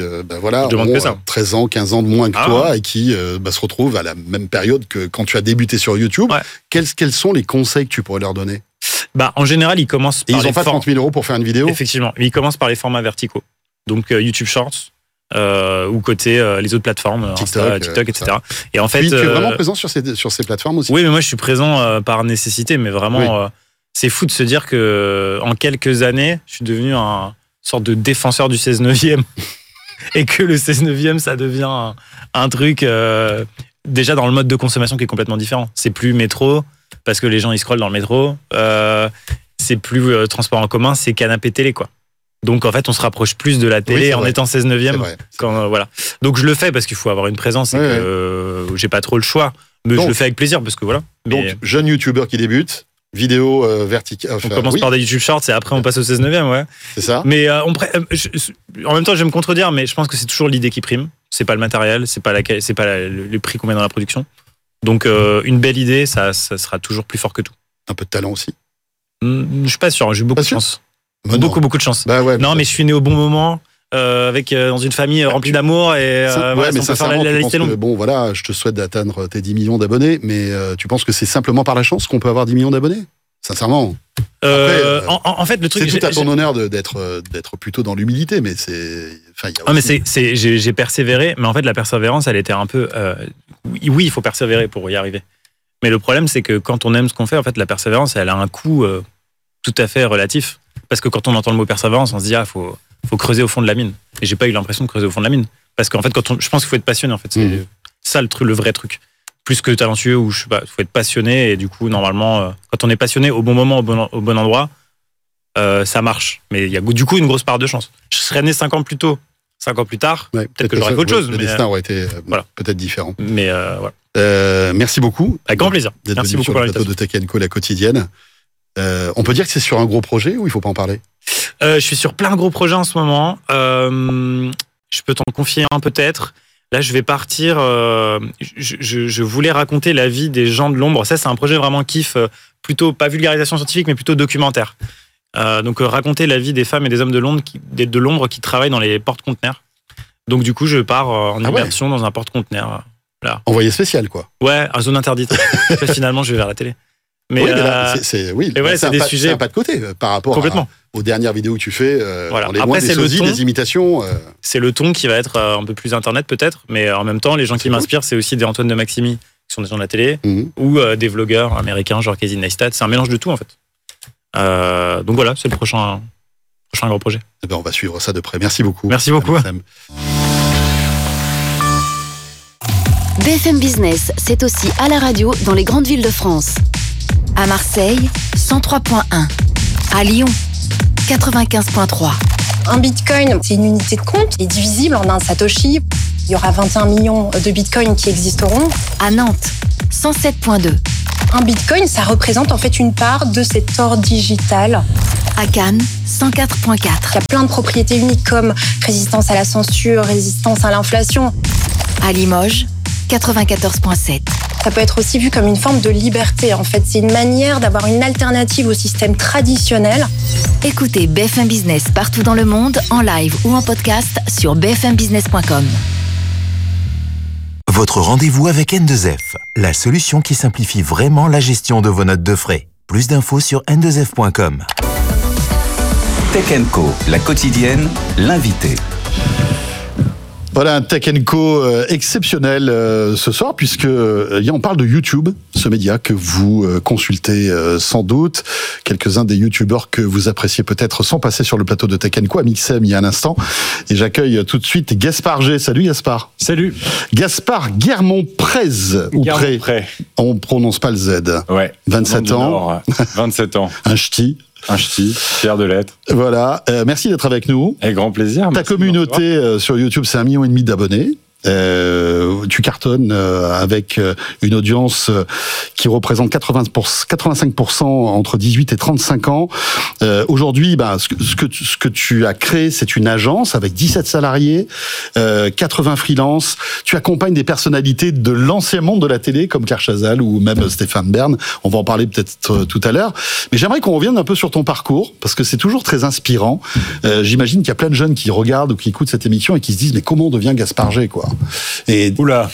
E: ont
B: 13 ans, 15 ans de moins que toi et qui se retrouvent à la même période que quand tu as débuté sur YouTube. Ouais. Quels sont les conseils que tu pourrais leur donner?
E: En général, ils commencent par
B: ils n'ont pas 30 000 euros pour faire une vidéo?
E: Effectivement. Ils commencent par les formats verticaux. Donc, YouTube Shorts, ou côté les autres plateformes, TikTok, etc. Et en fait,
B: tu es vraiment présent sur ces plateformes aussi?
E: Oui, mais moi, je suis présent par nécessité. Mais vraiment, c'est fou de se dire que en quelques années, je suis devenu un sorte de défenseur du 16/9e. Et que le 16/9e, ça devient un truc déjà dans le mode de consommation qui est complètement différent. C'est plus métro, parce que les gens ils scrollent dans le métro. C'est plus transport en commun, c'est canapé télé, quoi. Donc en fait, on se rapproche plus de la télé en étant 16/9e. Voilà. Donc je le fais parce qu'il faut avoir une présence et que j'ai pas trop le choix. Mais je le fais avec plaisir parce que voilà.
B: Donc jeune youtubeur qui débute, vidéo verticale.
E: On commence par des YouTube Shorts et après on passe au 16/9e, ouais.
B: C'est ça.
E: Mais en même temps, je vais me contredire, mais je pense que c'est toujours l'idée qui prime. C'est pas le matériel, c'est pas le prix qu'on met dans la production. Donc une belle idée, ça sera toujours plus fort que tout.
B: Un peu de talent aussi.
E: Je suis pas sûr, j'ai eu beaucoup de chance. Beaucoup de chance. Non, mais je suis né au bon moment, dans une famille remplie d'amour et
B: mais ça faire la liste est longue. Bon, voilà, je te souhaite d'atteindre tes 10 millions d'abonnés, mais tu penses que c'est simplement par la chance qu'on peut avoir 10 millions d'abonnés? Sincèrement. Après,
E: en fait, le truc,
B: c'est tout à ton honneur d'être plutôt dans l'humilité, mais
E: j'ai persévéré, mais en fait, la persévérance, elle était un peu. Oui, il faut persévérer pour y arriver. Mais le problème, c'est que quand on aime ce qu'on fait, en fait, la persévérance, elle a un coût tout à fait relatif. Parce que quand on entend le mot persévérance, on se dit faut creuser au fond de la mine. Et j'ai pas eu l'impression de creuser au fond de la mine. Parce qu'en fait, je pense qu'il faut être passionné. En fait, c'est ça le vrai truc. Plus que talentueux, ou je sais pas, faut être passionné. Et du coup, normalement, quand on est passionné au bon moment, au bon endroit, ça marche. Mais il y a du coup une grosse part de chance. Je serais né 5 ans plus tôt, 5 ans plus tard, peut-être que j'aurais fait autre chose.
B: Le destin aurait été peut-être différent.
E: Mais voilà.
B: Merci beaucoup.
E: Avec grand plaisir.
B: Merci beaucoup pour l'invitation. De Tech & Co, la quotidienne. On peut dire que c'est sur un gros projet ou il faut pas en parler?
E: Je suis sur plein de gros projets en ce moment. Je peux t'en confier un peut-être. Là, je vais partir. Je voulais raconter la vie des gens de l'ombre. Ça, c'est un projet vraiment kiff, plutôt pas vulgarisation scientifique, mais plutôt documentaire. Donc, raconter la vie des femmes et des hommes de l'ombre qui travaillent dans les porte-conteneurs. Donc, du coup, je pars en immersion dans un porte-conteneur. Là.
B: Envoyé spécial, quoi.
E: Ouais, à zone interdite. Finalement, je vais vers la télé. Mais,
B: oui, mais là, c'est
E: des sujets.
B: C'est un pas de côté par rapport aux dernières vidéos que tu fais.
E: Voilà.
B: Les
E: Après, c'est le ton.
B: Des imitations.
E: C'est le ton qui va être un peu plus internet peut-être, mais en même temps, les gens qui m'inspirent, c'est aussi des Antoine de Maximi, qui sont des gens de la télé, ou des vlogueurs américains, genre Casey Neistat. C'est un mélange de tout, en fait. Donc voilà, c'est le prochain gros projet.
B: Eh ben, on va suivre ça de près. Merci beaucoup.
E: Merci beaucoup.
F: BFM Business, c'est aussi à la radio dans les grandes villes de France. À Marseille, 103.1. À Lyon, 95.3.
G: Un bitcoin, c'est une unité de compte, il est divisible en un satoshi. Il y aura 21 millions de bitcoins qui existeront.
F: À Nantes, 107.2.
G: Un bitcoin, ça représente en fait une part de cet or digital.
F: À Cannes, 104.4.
G: Il y a plein de propriétés uniques comme résistance à la censure, résistance à l'inflation.
F: À Limoges, 94.7.
G: Ça peut être aussi vu comme une forme de liberté. En fait, c'est une manière d'avoir une alternative au système traditionnel.
F: Écoutez BFM Business partout dans le monde, en live ou en podcast sur bfmbusiness.com.
D: Votre rendez-vous avec N2F, la solution qui simplifie vraiment la gestion de vos notes de frais. Plus d'infos sur n2f.com. Tech & Co, la quotidienne, l'invité.
B: Voilà un Tech & Co exceptionnel ce soir, puisque on parle de YouTube, ce média que vous consultez sans doute. Quelques-uns des YouTubeurs que vous appréciez peut-être sont passés sur le plateau de Tech & Co à Mixem il y a un instant. Et j'accueille tout de suite Gaspard G. Salut Gaspard.
H: Salut.
B: Gaspard Guermont-Prez, ou Pré. On prononce pas le Z.
H: Ouais.
B: 27 ans.
H: 27 ans.
B: Un ch'ti.
H: Un ch'ti, fier de l'être.
B: Voilà, merci d'être avec nous.
H: Avec grand plaisir.
B: Ta communauté sur YouTube, c'est 1,5 million d'abonnés. Tu cartonnes avec une audience qui représente 85% entre 18 et 35 ans. Aujourd'hui, ce que tu as créé, c'est une agence avec 17 salariés, 80 freelances. Tu accompagnes des personnalités de l'ancien monde de la télé, comme Claire Chazal ou même Stéphane Bern. On va en parler peut-être tout à l'heure. Mais j'aimerais qu'on revienne un peu sur ton parcours, parce que c'est toujours très inspirant. J'imagine qu'il y a plein de jeunes qui regardent ou qui écoutent cette émission et qui se disent, mais comment on devient Gaspard G, quoi? Et...
H: Oula.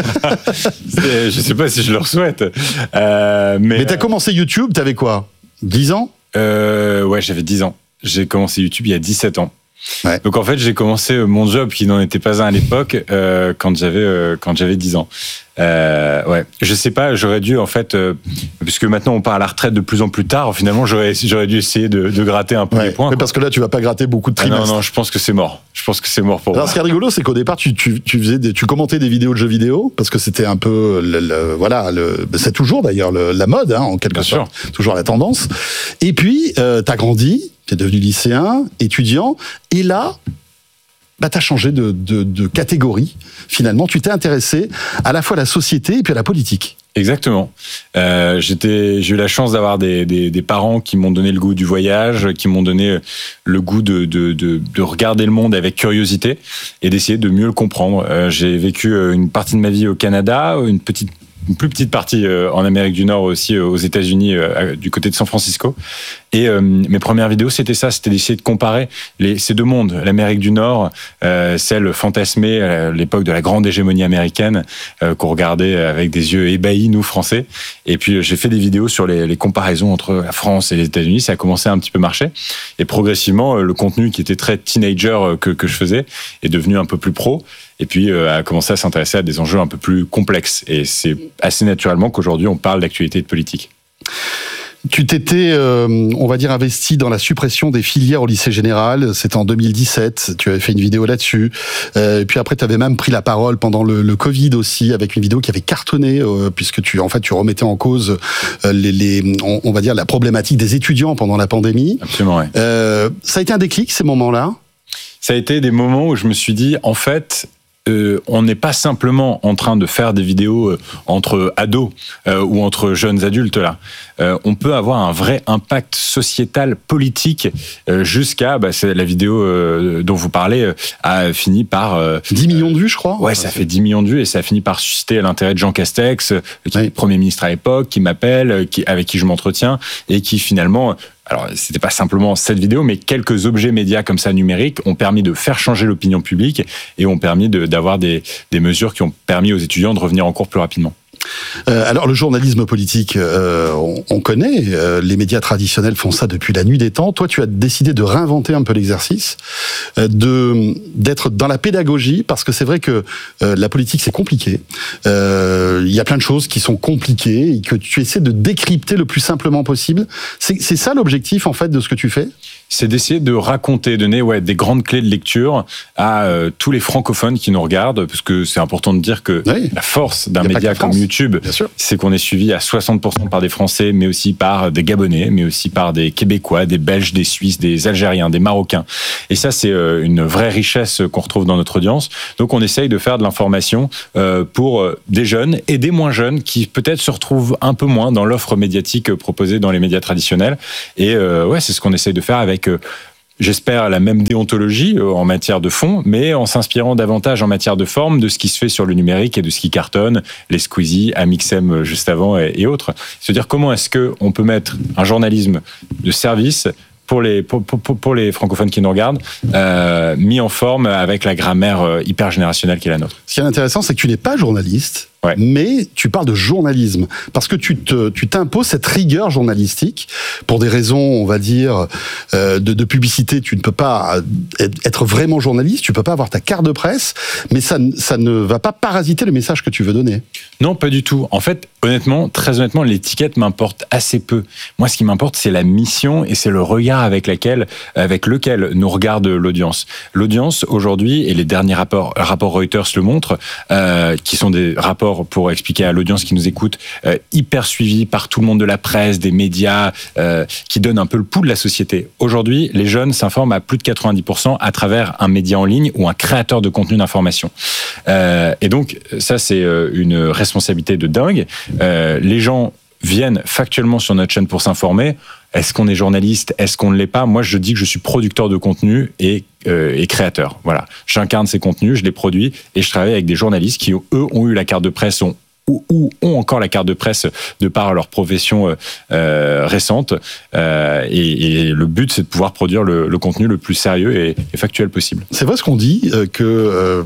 H: Je sais pas si je leur souhaite.
B: Mais t'as commencé YouTube, t'avais quoi? 10 ans?
H: Ouais, j'avais 10 ans. J'ai commencé YouTube il y a 17 ans.
B: Ouais.
H: Donc en fait, j'ai commencé mon job qui n'en était pas un à l'époque quand j'avais 10 ans. Ouais, je sais pas, j'aurais dû en fait, puisque maintenant on part à la retraite de plus en plus tard, finalement j'aurais dû essayer de gratter un peu les points.
B: Mais parce que là tu vas pas gratter beaucoup de trimestres.
H: Non, je pense que c'est mort. Je pense que c'est mort pour moi.
B: Alors ce qui est rigolo, c'est qu'au départ tu commentais des vidéos de jeux vidéo parce que c'était un peu c'est toujours d'ailleurs la mode en quelque sorte, toujours la tendance. Et puis t'as grandi, t'es devenu lycéen, étudiant, et là t'as changé de catégorie. Finalement, tu t'es intéressé à la fois à la société et puis à la politique.
H: Exactement. J'ai eu la chance d'avoir des parents qui m'ont donné le goût du voyage, qui m'ont donné le goût de regarder le monde avec curiosité et d'essayer de mieux le comprendre. J'ai vécu une partie de ma vie au Canada, une plus petite partie en Amérique du Nord aussi, aux États-Unis, du côté de San Francisco. Et mes premières vidéos, c'était ça, c'était d'essayer de comparer ces deux mondes, l'Amérique du Nord, celle fantasmée à l'époque de la grande hégémonie américaine, qu'on regardait avec des yeux ébahis, nous, Français. Et puis, j'ai fait des vidéos sur les comparaisons entre la France et les États-Unis. Ça a commencé à un petit peu marcher. Et progressivement, le contenu qui était très teenager que je faisais est devenu un peu plus pro. Et puis, a commencé à s'intéresser à des enjeux un peu plus complexes. Et c'est assez naturellement qu'aujourd'hui, on parle d'actualité et de politique.
B: Tu t'étais, on va dire, investi dans la suppression des filières au lycée général. C'était en 2017. Tu avais fait une vidéo là-dessus. Et puis après, tu avais même pris la parole pendant le Covid aussi, avec une vidéo qui avait cartonné, puisque tu remettais en cause on va dire, la problématique des étudiants pendant la pandémie.
H: Absolument, ouais.
B: Ça a été un déclic, ces moments-là?
H: Ça a été des moments où je me suis dit, en fait, on n'est pas simplement en train de faire des vidéos entre ados ou entre jeunes adultes là. On peut avoir un vrai impact sociétal, politique, jusqu'à c'est la vidéo dont vous parlez a fini par
B: 10 millions de vues, je crois.
H: Ouais, ça fait 10 millions de vues et ça a fini par susciter l'intérêt de Jean Castex, qui est Premier ministre à l'époque, qui m'appelle, avec qui je m'entretiens et qui finalement. Alors, c'était pas simplement cette vidéo, mais quelques objets médias comme ça numériques ont permis de faire changer l'opinion publique et ont permis d'avoir des mesures qui ont permis aux étudiants de revenir en cours plus rapidement.
B: Alors le journalisme politique, on connaît, les médias traditionnels font ça depuis la nuit des temps. Toi, tu as décidé de réinventer un peu l'exercice, d'être dans la pédagogie, parce que c'est vrai que la politique c'est compliqué. Il y a plein de choses qui sont compliquées et que tu essaies de décrypter le plus simplement possible. C'est ça l'objectif en fait de ce que tu fais ?
H: C'est d'essayer de raconter, donner des grandes clés de lecture à tous les francophones qui nous regardent, parce que c'est important de dire que la force d'un média comme YouTube, c'est qu'on est suivi à 60% par des Français, mais aussi par des Gabonais, mais aussi par des Québécois, des Belges, des Suisses, des Algériens, des Marocains. Et ça, c'est une vraie richesse qu'on retrouve dans notre audience. Donc on essaye de faire de l'information pour des jeunes et des moins jeunes qui peut-être se retrouvent un peu moins dans l'offre médiatique proposée dans les médias traditionnels. Et c'est ce qu'on essaye de faire avec j'espère la même déontologie en matière de fond, mais en s'inspirant davantage en matière de forme de ce qui se fait sur le numérique et de ce qui cartonne, les Squeezie, Amixem juste avant et autres. Se dire comment est-ce qu'on peut mettre un journalisme de service pour les francophones qui nous regardent, mis en forme avec la grammaire hyper générationnelle qui est la nôtre.
B: Ce qui est intéressant, c'est que tu n'es pas journaliste, mais tu parles de journalisme, parce que tu t'imposes cette rigueur journalistique pour des raisons, on va dire, de publicité. Tu ne peux pas être vraiment journaliste, tu peux pas avoir ta carte de presse, mais ça ne va pas parasiter le message que tu veux donner.
H: Non, pas du tout. En fait, honnêtement, très honnêtement, l'étiquette m'importe assez peu. Moi, ce qui m'importe, c'est la mission et c'est le regard avec lequel nous regarde l'audience. L'audience, aujourd'hui, et les derniers rapports Reuters le montrent, qui sont des rapports pour expliquer à l'audience qui nous écoute, hyper suivi par tout le monde de la presse, des médias, qui donnent un peu le pouls de la société. Aujourd'hui, les jeunes s'informent à plus de 90% à travers un média en ligne ou un créateur de contenu d'information. Et donc, ça, c'est une responsabilité de dingue. Les gens viennent factuellement sur notre chaîne pour s'informer. Est-ce qu'on est journaliste ? Est-ce qu'on ne l'est pas ? Moi, je dis que je suis producteur de contenu et créateur. Voilà. J'incarne ces contenus, je les produis et je travaille avec des journalistes qui, eux, ont eu la carte de presse, ou ont encore la carte de presse de par leur profession récente. Et le but, c'est de pouvoir produire le contenu le plus sérieux et factuel possible.
B: C'est vrai ce qu'on dit, que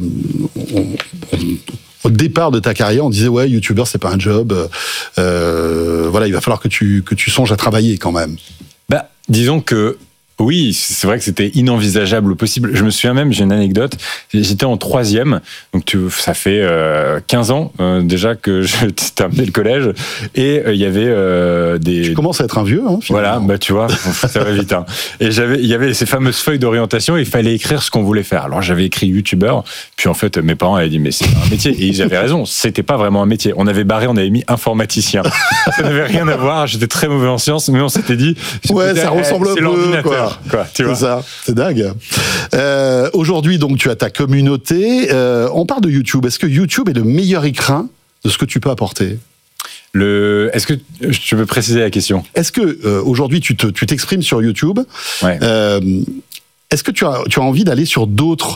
B: au départ de ta carrière, on disait ouais, youtubeur c'est pas un job. Voilà, il va falloir que tu songes à travailler quand même.
H: Bah, disons que oui, c'est vrai que c'était inenvisageable au possible. Je me souviens même, j'ai une anecdote, j'étais en 3e, donc ça fait 15 ans déjà que j'ai terminé le collège, et il y avait des...
B: Tu commences à être un vieux, hein,
H: voilà, bah tu vois, ça va vite. Hein. Et il y avait ces fameuses feuilles d'orientation, et il fallait écrire ce qu'on voulait faire. Alors j'avais écrit youtubeur, puis en fait mes parents avaient dit mais c'est un métier, et ils avaient raison, c'était pas vraiment un métier. On avait mis informaticien. Ça n'avait rien à voir, j'étais très mauvais en sciences, mais on s'était dit...
B: Ouais, ça ressemble un peu, quoi.
H: Tu vois.
B: C'est ça, c'est dingue. Aujourd'hui, donc, tu as ta communauté. On parle de YouTube. Est-ce que YouTube est le meilleur écrin de ce que tu peux apporter ?
H: Est-ce que tu veux préciser la question ?
B: Est-ce que aujourd'hui tu t'exprimes sur YouTube ?
H: Ouais.
B: Est-ce que tu as envie d'aller sur d'autres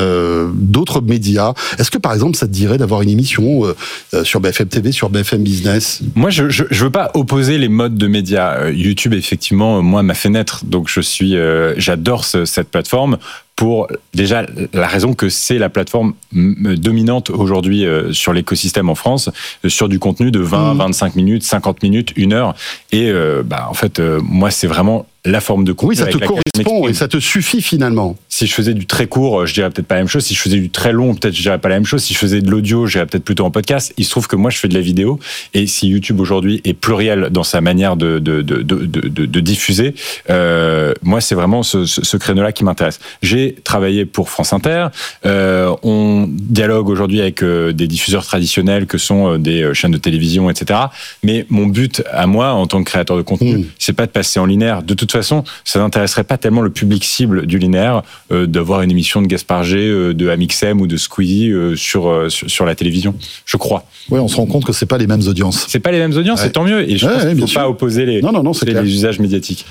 B: médias? Est-ce que par exemple ça te dirait d'avoir une émission sur BFM TV, sur BFM Business?
H: Moi je veux pas opposer les modes de médias. YouTube effectivement moi m'a fait naître, donc j'adore cette plateforme pour déjà la raison que c'est la plateforme dominante aujourd'hui sur l'écosystème en France, sur du contenu de 20, 25 minutes, 50 minutes, 1 heure, et en fait moi c'est vraiment la forme de contenu.
B: Oui, ça te correspond et ça te suffit finalement.
H: Si je faisais du très court, je dirais peut-être pas la même chose. Si je faisais du très long, peut-être je dirais pas la même chose. Si je faisais de l'audio, je dirais peut-être plutôt en podcast. Il se trouve que moi, je fais de la vidéo. Et si YouTube aujourd'hui est pluriel dans sa manière de diffuser, moi, c'est vraiment ce créneau-là qui m'intéresse. J'ai travaillé pour France Inter. On dialogue aujourd'hui avec des diffuseurs traditionnels que sont des chaînes de télévision, etc. Mais mon but à moi, en tant que créateur de contenu, c'est pas de passer en linéaire. De toute façon, ça n'intéresserait pas tellement le public cible du linéaire d'avoir une émission de Gaspard G, de Amixem ou de Squeezie sur la télévision, je crois.
B: Oui, on se rend compte que c'est pas les mêmes audiences.
H: C'est pas les mêmes audiences, c'est tant mieux. Et je pense qu'il ne faut pas opposer les usages médiatiques.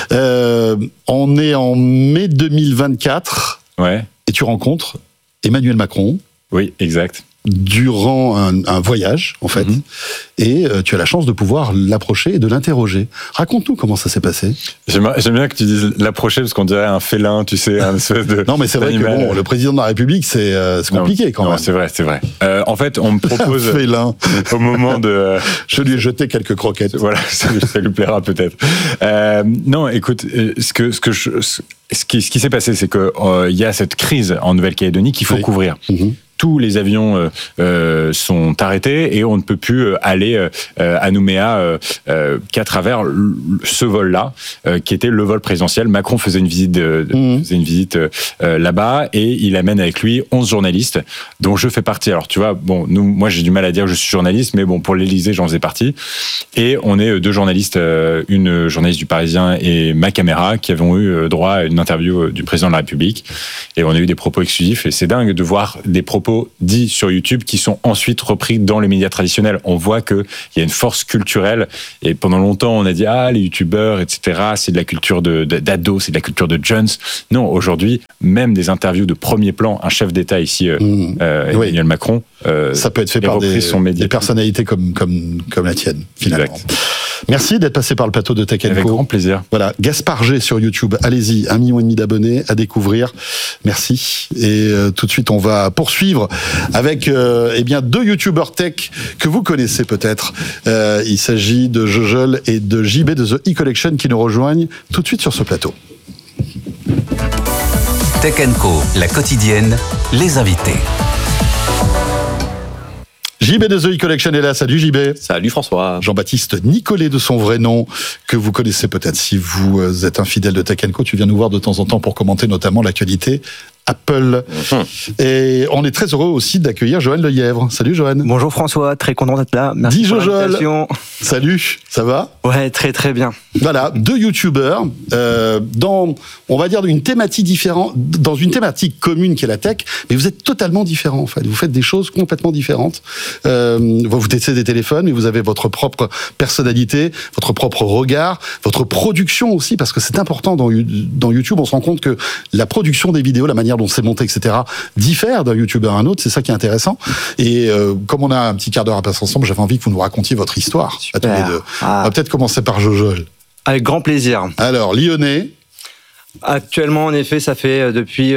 B: On est en mai 2024.
H: Ouais.
B: Et tu rencontres Emmanuel Macron.
H: Oui, exact.
B: durant un voyage, en fait, et tu as la chance de pouvoir l'approcher et de l'interroger. Raconte-nous comment ça s'est passé.
H: J'aime bien que tu dises l'approcher, parce qu'on dirait un félin, tu sais, un espèce de...
B: Non, mais c'est vrai que bon, le président de la République, c'est compliqué quand même.
H: C'est vrai. En fait, on me propose...
B: Un félin.
H: Au moment de...
B: Je lui ai jeté quelques croquettes.
H: Voilà, ça lui plaira peut-être. Non, écoute, ce qui s'est passé, c'est que il y a cette crise en Nouvelle-Calédonie qu'il faut couvrir. Tous les avions sont arrêtés et on ne peut plus aller à Nouméa qu'à travers ce vol-là, qui était le vol présidentiel. Macron faisait une visite, là-bas et il amène avec lui 11 journalistes, dont je fais partie. Alors tu vois, bon, moi j'ai du mal à dire que je suis journaliste, mais bon, pour l'Élysée, j'en faisais partie. Et on est deux journalistes, une journaliste du Parisien et ma caméra, qui avons eu droit à une interview du président de la République. Et on a eu des propos exclusifs. Et c'est dingue de voir des propos dits sur YouTube qui sont ensuite repris dans les médias traditionnels. On voit qu'il y a une force culturelle, et pendant longtemps on a dit les youtubeurs, etc., c'est de la culture d'ados, c'est de la culture de jeunes. Non, aujourd'hui, même des interviews de premier plan, un chef d'État ici, Emmanuel Macron,
B: ça peut être fait par des personnalités comme la tienne, finalement. Exact. Merci d'être passé par le plateau de Tech & Co.
H: Avec grand plaisir.
B: Voilà, Gaspard G sur YouTube. Allez-y, 1,5 million d'abonnés à découvrir. Merci. Et tout de suite, on va poursuivre avec deux youtubeurs tech que vous connaissez peut-être. Il s'agit de Jojol et de JB de The E-Collection qui nous rejoignent tout de suite sur ce plateau.
D: Tech & Co, la quotidienne, les invités.
B: JB de The E-Collection est là. Salut JB.
I: Salut François.
B: Jean-Baptiste Nicolet de son vrai nom, que vous connaissez peut-être si vous êtes un fidèle de Tech & Co. Tu viens nous voir de temps en temps pour commenter notamment l'actualité Apple. Et on est très heureux aussi d'accueillir Johan Lelièvre. Salut Johan.
J: Bonjour François, très content d'être là. Merci pour l'invitation.
B: Salut, ça va ?
J: Ouais, très très bien.
B: Voilà, deux youtubeurs dans, on va dire, une thématique différente, dans une thématique commune qui est la tech, mais vous êtes totalement différents en fait. Vous faites des choses complètement différentes. Vous testez des téléphones, mais vous avez votre propre personnalité, votre propre regard, votre production aussi, parce que c'est important dans YouTube. On se rend compte que la production des vidéos, la manière dont c'est monté, etc., diffère d'un youtubeur à un autre. C'est ça qui est intéressant. Et comme on a un petit quart d'heure à passer ensemble, j'avais envie que vous nous racontiez votre histoire. À tous les deux. On va peut-être commencer par Jojol.
J: Avec grand plaisir.
B: Alors, lyonnais.
J: Actuellement, en effet, ça fait depuis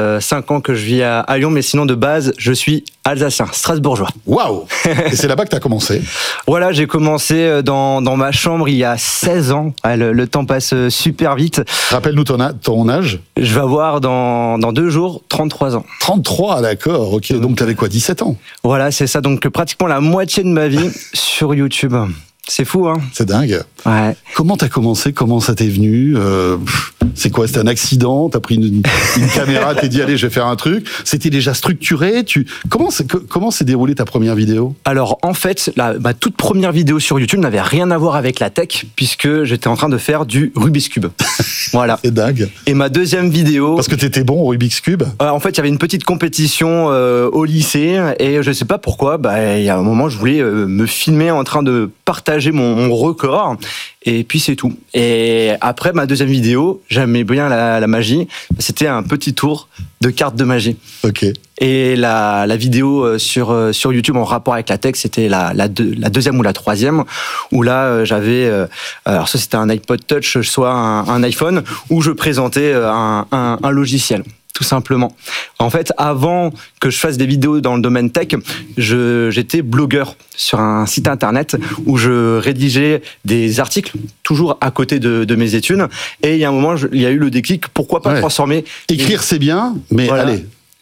J: 5 ans que je vis à Lyon, mais sinon, de base, je suis alsacien, strasbourgeois.
B: Waouh! Et c'est là-bas que tu as commencé?
J: Voilà, j'ai commencé dans ma chambre il y a 16 ans. Le temps passe super vite.
B: Rappelle-nous ton âge.
J: Je vais avoir dans 2 jours 33 ans.
B: 33, d'accord, ok. Donc tu avais quoi, 17 ans?
J: Voilà, c'est ça. Donc pratiquement la moitié de ma vie sur YouTube. C'est fou, hein?
B: C'est dingue.
J: Ouais.
B: Comment t'as commencé? Comment ça t'est venu? C'est quoi? C'était un accident? T'as pris une caméra, t'es dit allez, je vais faire un truc. C'était déjà structuré? Comment s'est déroulée ta première vidéo?
J: Alors en fait, ma toute première vidéo sur YouTube n'avait rien à voir avec la tech, puisque j'étais en train de faire du Rubik's Cube. Voilà.
B: C'est dingue.
J: Et ma deuxième vidéo...
B: Parce que t'étais bon au Rubik's Cube?
J: En fait, il y avait une petite compétition au lycée, et je sais pas pourquoi, il y a un moment, je voulais me filmer en train de partager mon record, et puis c'est tout. Et après ma deuxième vidéo, j'aimais bien la magie, c'était un petit tour de cartes de magie.
B: Ok.
J: Et la vidéo sur YouTube en rapport avec la tech, c'était la deuxième ou la troisième, où là j'avais, alors ça c'était un iPod Touch, soit un iPhone, où je présentais un logiciel. Tout simplement. En fait, avant que je fasse des vidéos dans le domaine tech, j'étais blogueur sur un site internet où je rédigeais des articles, toujours à côté de mes études. Et il y a un moment, il y a eu le déclic, pourquoi pas transformer...
B: Écrire, c'est bien, mais voilà. Allez...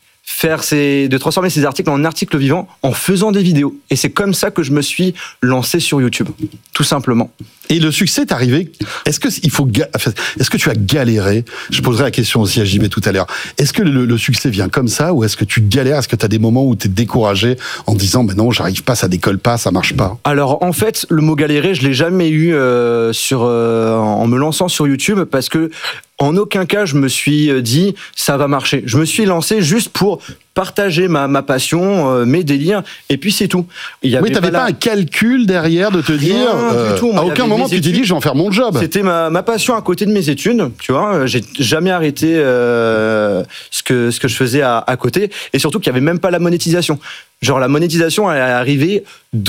J: de transformer ces articles en articles vivants en faisant des vidéos. Et c'est comme ça que je me suis lancé sur YouTube, tout simplement.
B: Et le succès est arrivé. Est-ce que tu as galéré? Je poserai la question aussi à JB tout à l'heure. Est-ce que le succès vient comme ça, ou est-ce que tu galères? Est-ce que tu as des moments où tu es découragé en disant mais non, j'arrive pas, ça décolle pas, ça marche pas?
J: Alors en fait, le mot galérer, je l'ai jamais eu en me lançant sur YouTube, parce que en aucun cas je me suis dit ça va marcher. Je me suis lancé juste pour partager ma passion, mes délires, et puis c'est tout.
B: Oui, t'avais pas un calcul derrière de te dire,
J: du tout. Moi,
B: à aucun moment tu t'es dit je vais en faire mon job.
J: C'était ma passion à côté de mes études, tu vois. J'ai jamais arrêté ce que je faisais à côté, et surtout qu'il y avait même pas la monétisation. Genre la monétisation elle est arrivée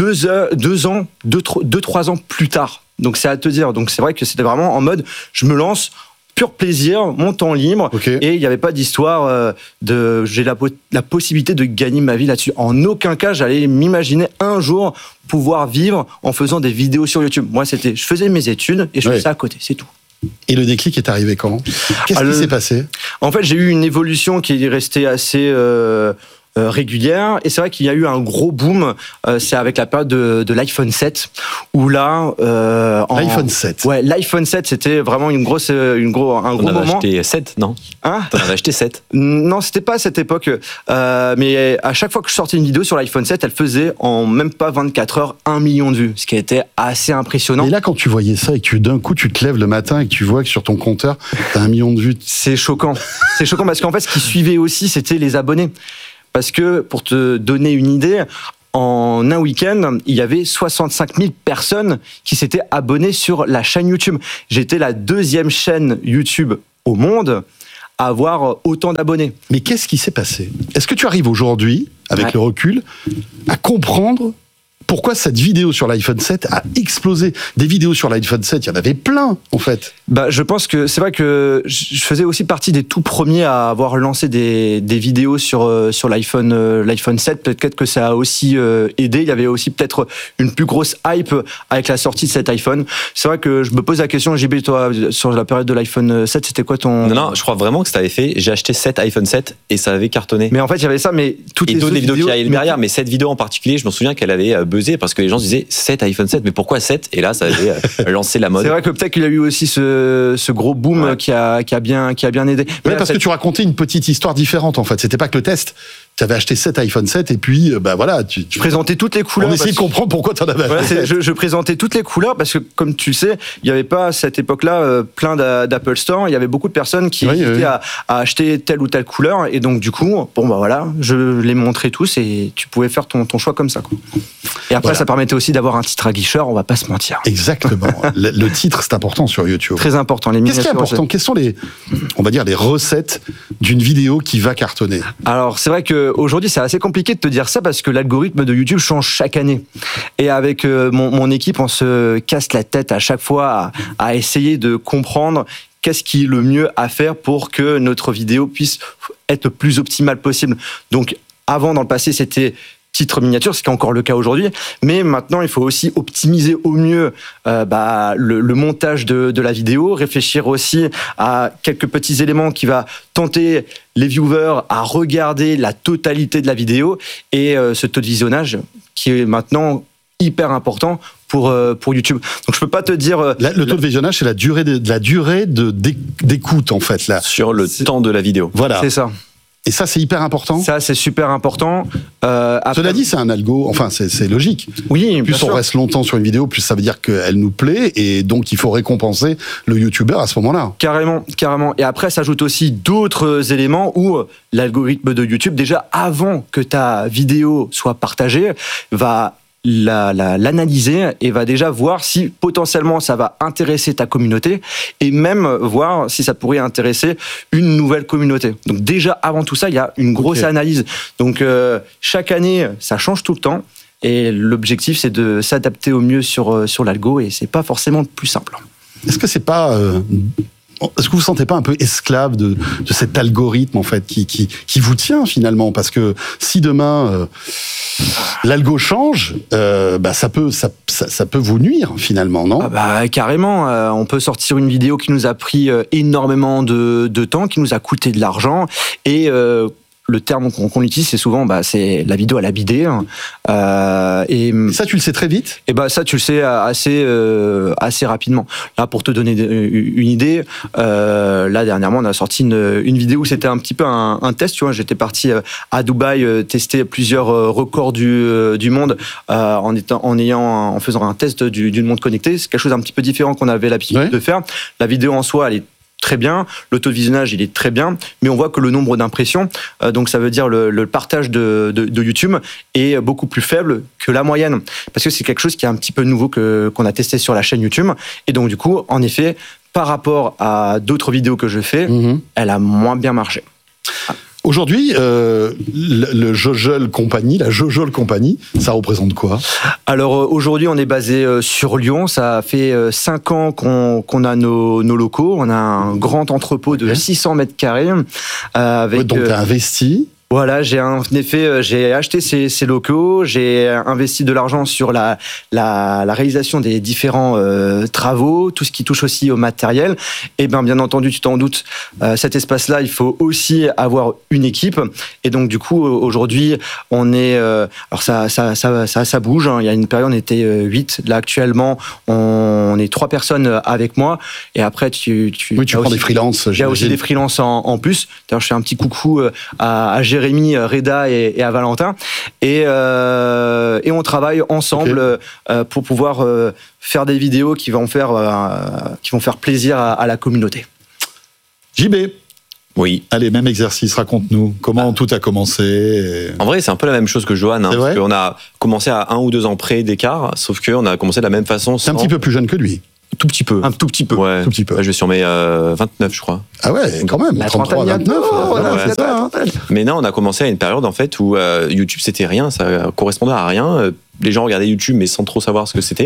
J: 2 ans, 3 ans plus tard. Donc c'est à te dire. Donc c'est vrai que c'était vraiment en mode je me lance. Pur plaisir, mon temps libre, et il n'y avait pas d'histoire j'ai la possibilité de gagner ma vie là-dessus. En aucun cas, j'allais m'imaginer un jour pouvoir vivre en faisant des vidéos sur YouTube. Moi, je faisais mes études et je faisais ça à côté, c'est tout.
B: Et le déclic est arrivé quand ? Qu'est-ce qui s'est passé ?
J: En fait, j'ai eu une évolution qui est restée assez régulière, et c'est vrai qu'il y a eu un gros boom, c'est avec la période de l'iPhone 7, où là...
B: L'iPhone 7 ?
J: Ouais, l'iPhone 7, c'était vraiment un gros moment.
I: On avait acheté 7, non ?
J: Hein ?
I: T'en avais acheté 7 ?
J: Non, c'était pas à cette époque, mais à chaque fois que je sortais une vidéo sur l'iPhone 7, elle faisait en même pas 24 heures 1 million de vues, ce qui était assez impressionnant.
B: Et là, quand tu voyais ça et que d'un coup tu te lèves le matin et que tu vois que sur ton compteur, t'as 1 million de vues...
J: C'est choquant. C'est choquant parce qu'en fait, ce qui suivait aussi, c'était les abonnés. Parce que, pour te donner une idée, en un week-end, il y avait 65 000 personnes qui s'étaient abonnées sur la chaîne YouTube. J'étais la 2e chaîne YouTube au monde à avoir autant d'abonnés.
B: Mais qu'est-ce qui s'est passé ? Est-ce que tu arrives aujourd'hui, avec le recul, à comprendre pourquoi cette vidéo sur l'iPhone 7 a explosé ? Des vidéos sur l'iPhone 7, il y en avait plein, en fait.
J: Je pense que c'est vrai que je faisais aussi partie des tout premiers à avoir lancé des vidéos sur l'iPhone 7. Peut-être que ça a aussi aidé. Il y avait aussi peut-être une plus grosse hype avec la sortie de cet iPhone. C'est vrai que je me pose la question, JB, toi, sur la période de l'iPhone 7, c'était quoi ton...
I: Non, je crois vraiment que ça avait fait. J'ai acheté 7 iPhone 7 et ça avait cartonné.
J: Mais en fait, il y avait ça, mais toutes les
I: vidéos qu'il y avait derrière, mais cette vidéo en particulier, je me souviens qu'elle avait buzzé parce que les gens se disaient 7 iPhone 7, mais pourquoi 7 ? Et là, ça avait lancé la mode.
J: C'est vrai que peut-être qu'il y a eu aussi ce gros boom qui a bien aidé.
B: Mais parce que tu racontais une petite histoire différente, en fait. C'était pas que le test. Tu avais acheté 7 iPhone 7 et puis, voilà. Je
J: présentais toutes les couleurs.
B: On essayait de comprendre pourquoi tu en avais acheté.
J: Je présentais toutes les couleurs parce que, comme tu le sais, il n'y avait pas à cette époque-là plein d'Apple Store. Il y avait beaucoup de personnes qui hésitaient à acheter telle ou telle couleur. Et donc, du coup, voilà, je les montrais tous et tu pouvais faire ton choix comme ça, quoi. Et après, ça permettait aussi d'avoir un titre aguicheur, on va pas se mentir.
B: Exactement. Le titre, c'est important sur YouTube.
J: Très important.
B: Qu'est-ce qui est important ? Quelles sont les recettes d'une vidéo qui va cartonner ?
J: Alors, c'est vrai qu'aujourd'hui, c'est assez compliqué de te dire ça parce que l'algorithme de YouTube change chaque année. Et avec mon équipe, on se casse la tête à chaque fois à essayer de comprendre qu'est-ce qui est le mieux à faire pour que notre vidéo puisse être le plus optimale possible. Donc, avant, dans le passé, c'était titre miniature, ce qui est encore le cas aujourd'hui, mais maintenant il faut aussi optimiser au mieux le montage de la vidéo, réfléchir aussi à quelques petits éléments qui va tenter les viewers à regarder la totalité de la vidéo et ce taux de visionnage qui est maintenant hyper important pour YouTube. Donc je peux pas te dire
B: le taux de visionnage, c'est la durée d'écoute en fait là
I: sur le temps de la vidéo.
B: Voilà.
J: C'est ça.
B: Et ça, c'est hyper important.
J: Ça, c'est super important.
B: Cela dit, c'est un algo. Enfin, c'est logique.
J: Oui,
B: plus on reste longtemps sur une vidéo, plus ça veut dire qu'elle nous plaît, et donc il faut récompenser le YouTuber à ce moment-là.
J: Carrément. Et après, s'ajoutent aussi d'autres éléments où l'algorithme de YouTube, déjà avant que ta vidéo soit partagée, va l'analyser et va déjà voir si potentiellement ça va intéresser ta communauté et même voir si ça pourrait intéresser une nouvelle communauté. Donc déjà avant tout ça, il y a une grosse analyse. Donc chaque année, ça change tout le temps et l'objectif c'est de s'adapter au mieux sur l'algo et c'est pas forcément le plus simple.
B: Est-ce que c'est pas est-ce que vous ne vous sentez pas un peu esclave de cet algorithme en fait qui vous tient finalement ? Parce que si demain l'algo change, ça peut vous nuire finalement, non ?
J: Carrément. On peut sortir une vidéo qui nous a pris énormément de temps, qui nous a coûté de l'argent et le terme qu'on utilise, c'est souvent, c'est la vidéo à la bidée. Et
B: ça, tu le sais très vite ?
J: Et ça, tu le sais assez rapidement. Là, pour te donner une idée, là dernièrement, on a sorti une vidéo où c'était un petit peu un test. Tu vois, j'étais parti à Dubaï tester plusieurs records du monde en faisant un test d'une montre connectée. C'est quelque chose d'un petit peu différent qu'on avait l'habitude de faire. La vidéo en soi, elle est très bien, l'autовisionnage il est très bien, mais on voit que le nombre d'impressions, donc ça veut dire le partage de YouTube est beaucoup plus faible que la moyenne, parce que c'est quelque chose qui est un petit peu nouveau qu'on a testé sur la chaîne YouTube, et donc du coup, en effet, par rapport à d'autres vidéos que je fais, elle a moins bien marché.
B: Aujourd'hui, le Jojol Company, la Jojol Company, ça représente quoi?
J: Alors aujourd'hui, on est basé sur Lyon. Ça fait 5 ans qu'on a nos locaux. On a un grand entrepôt de 600 mètres carrés.
B: Donc tu as investi.
J: Voilà, j'ai acheté ces locaux, j'ai investi de l'argent sur la réalisation des différents travaux, tout ce qui touche aussi au matériel. Et bien entendu, tu t'en doutes, cet espace-là, il faut aussi avoir une équipe. Et donc du coup, aujourd'hui, on est, alors ça bouge. Hein. Il y a une période, on était 8. Là actuellement, on est 3 personnes avec moi. Et après, tu
B: prends des freelances.
J: Il y a aussi des freelances en plus. D'ailleurs, je fais un petit coucou à Jérémy, Reda et à Valentin, et on travaille ensemble pour pouvoir faire des vidéos qui vont faire plaisir à la communauté.
B: JB.
I: Oui.
K: Allez, même exercice, raconte-nous. Comment tout a commencé?
I: En vrai, c'est un peu la même chose que Johan, parce qu'on a commencé à 1 ou 2 ans près d'écart, sauf qu'on a commencé de la même façon.
B: C'est un petit peu plus jeune que lui.
I: Tout petit peu.
J: Un tout petit peu.
I: Ouais.
B: Tout petit peu.
I: Je vais sur mes 29, je crois.
B: Ah ouais, quand même. 33, 29.
I: Ouais.
B: C'est ça, hein.
I: Mais non, on a commencé à une période en fait où YouTube c'était rien, ça correspondait à rien. Les gens regardaient YouTube mais sans trop savoir ce que c'était.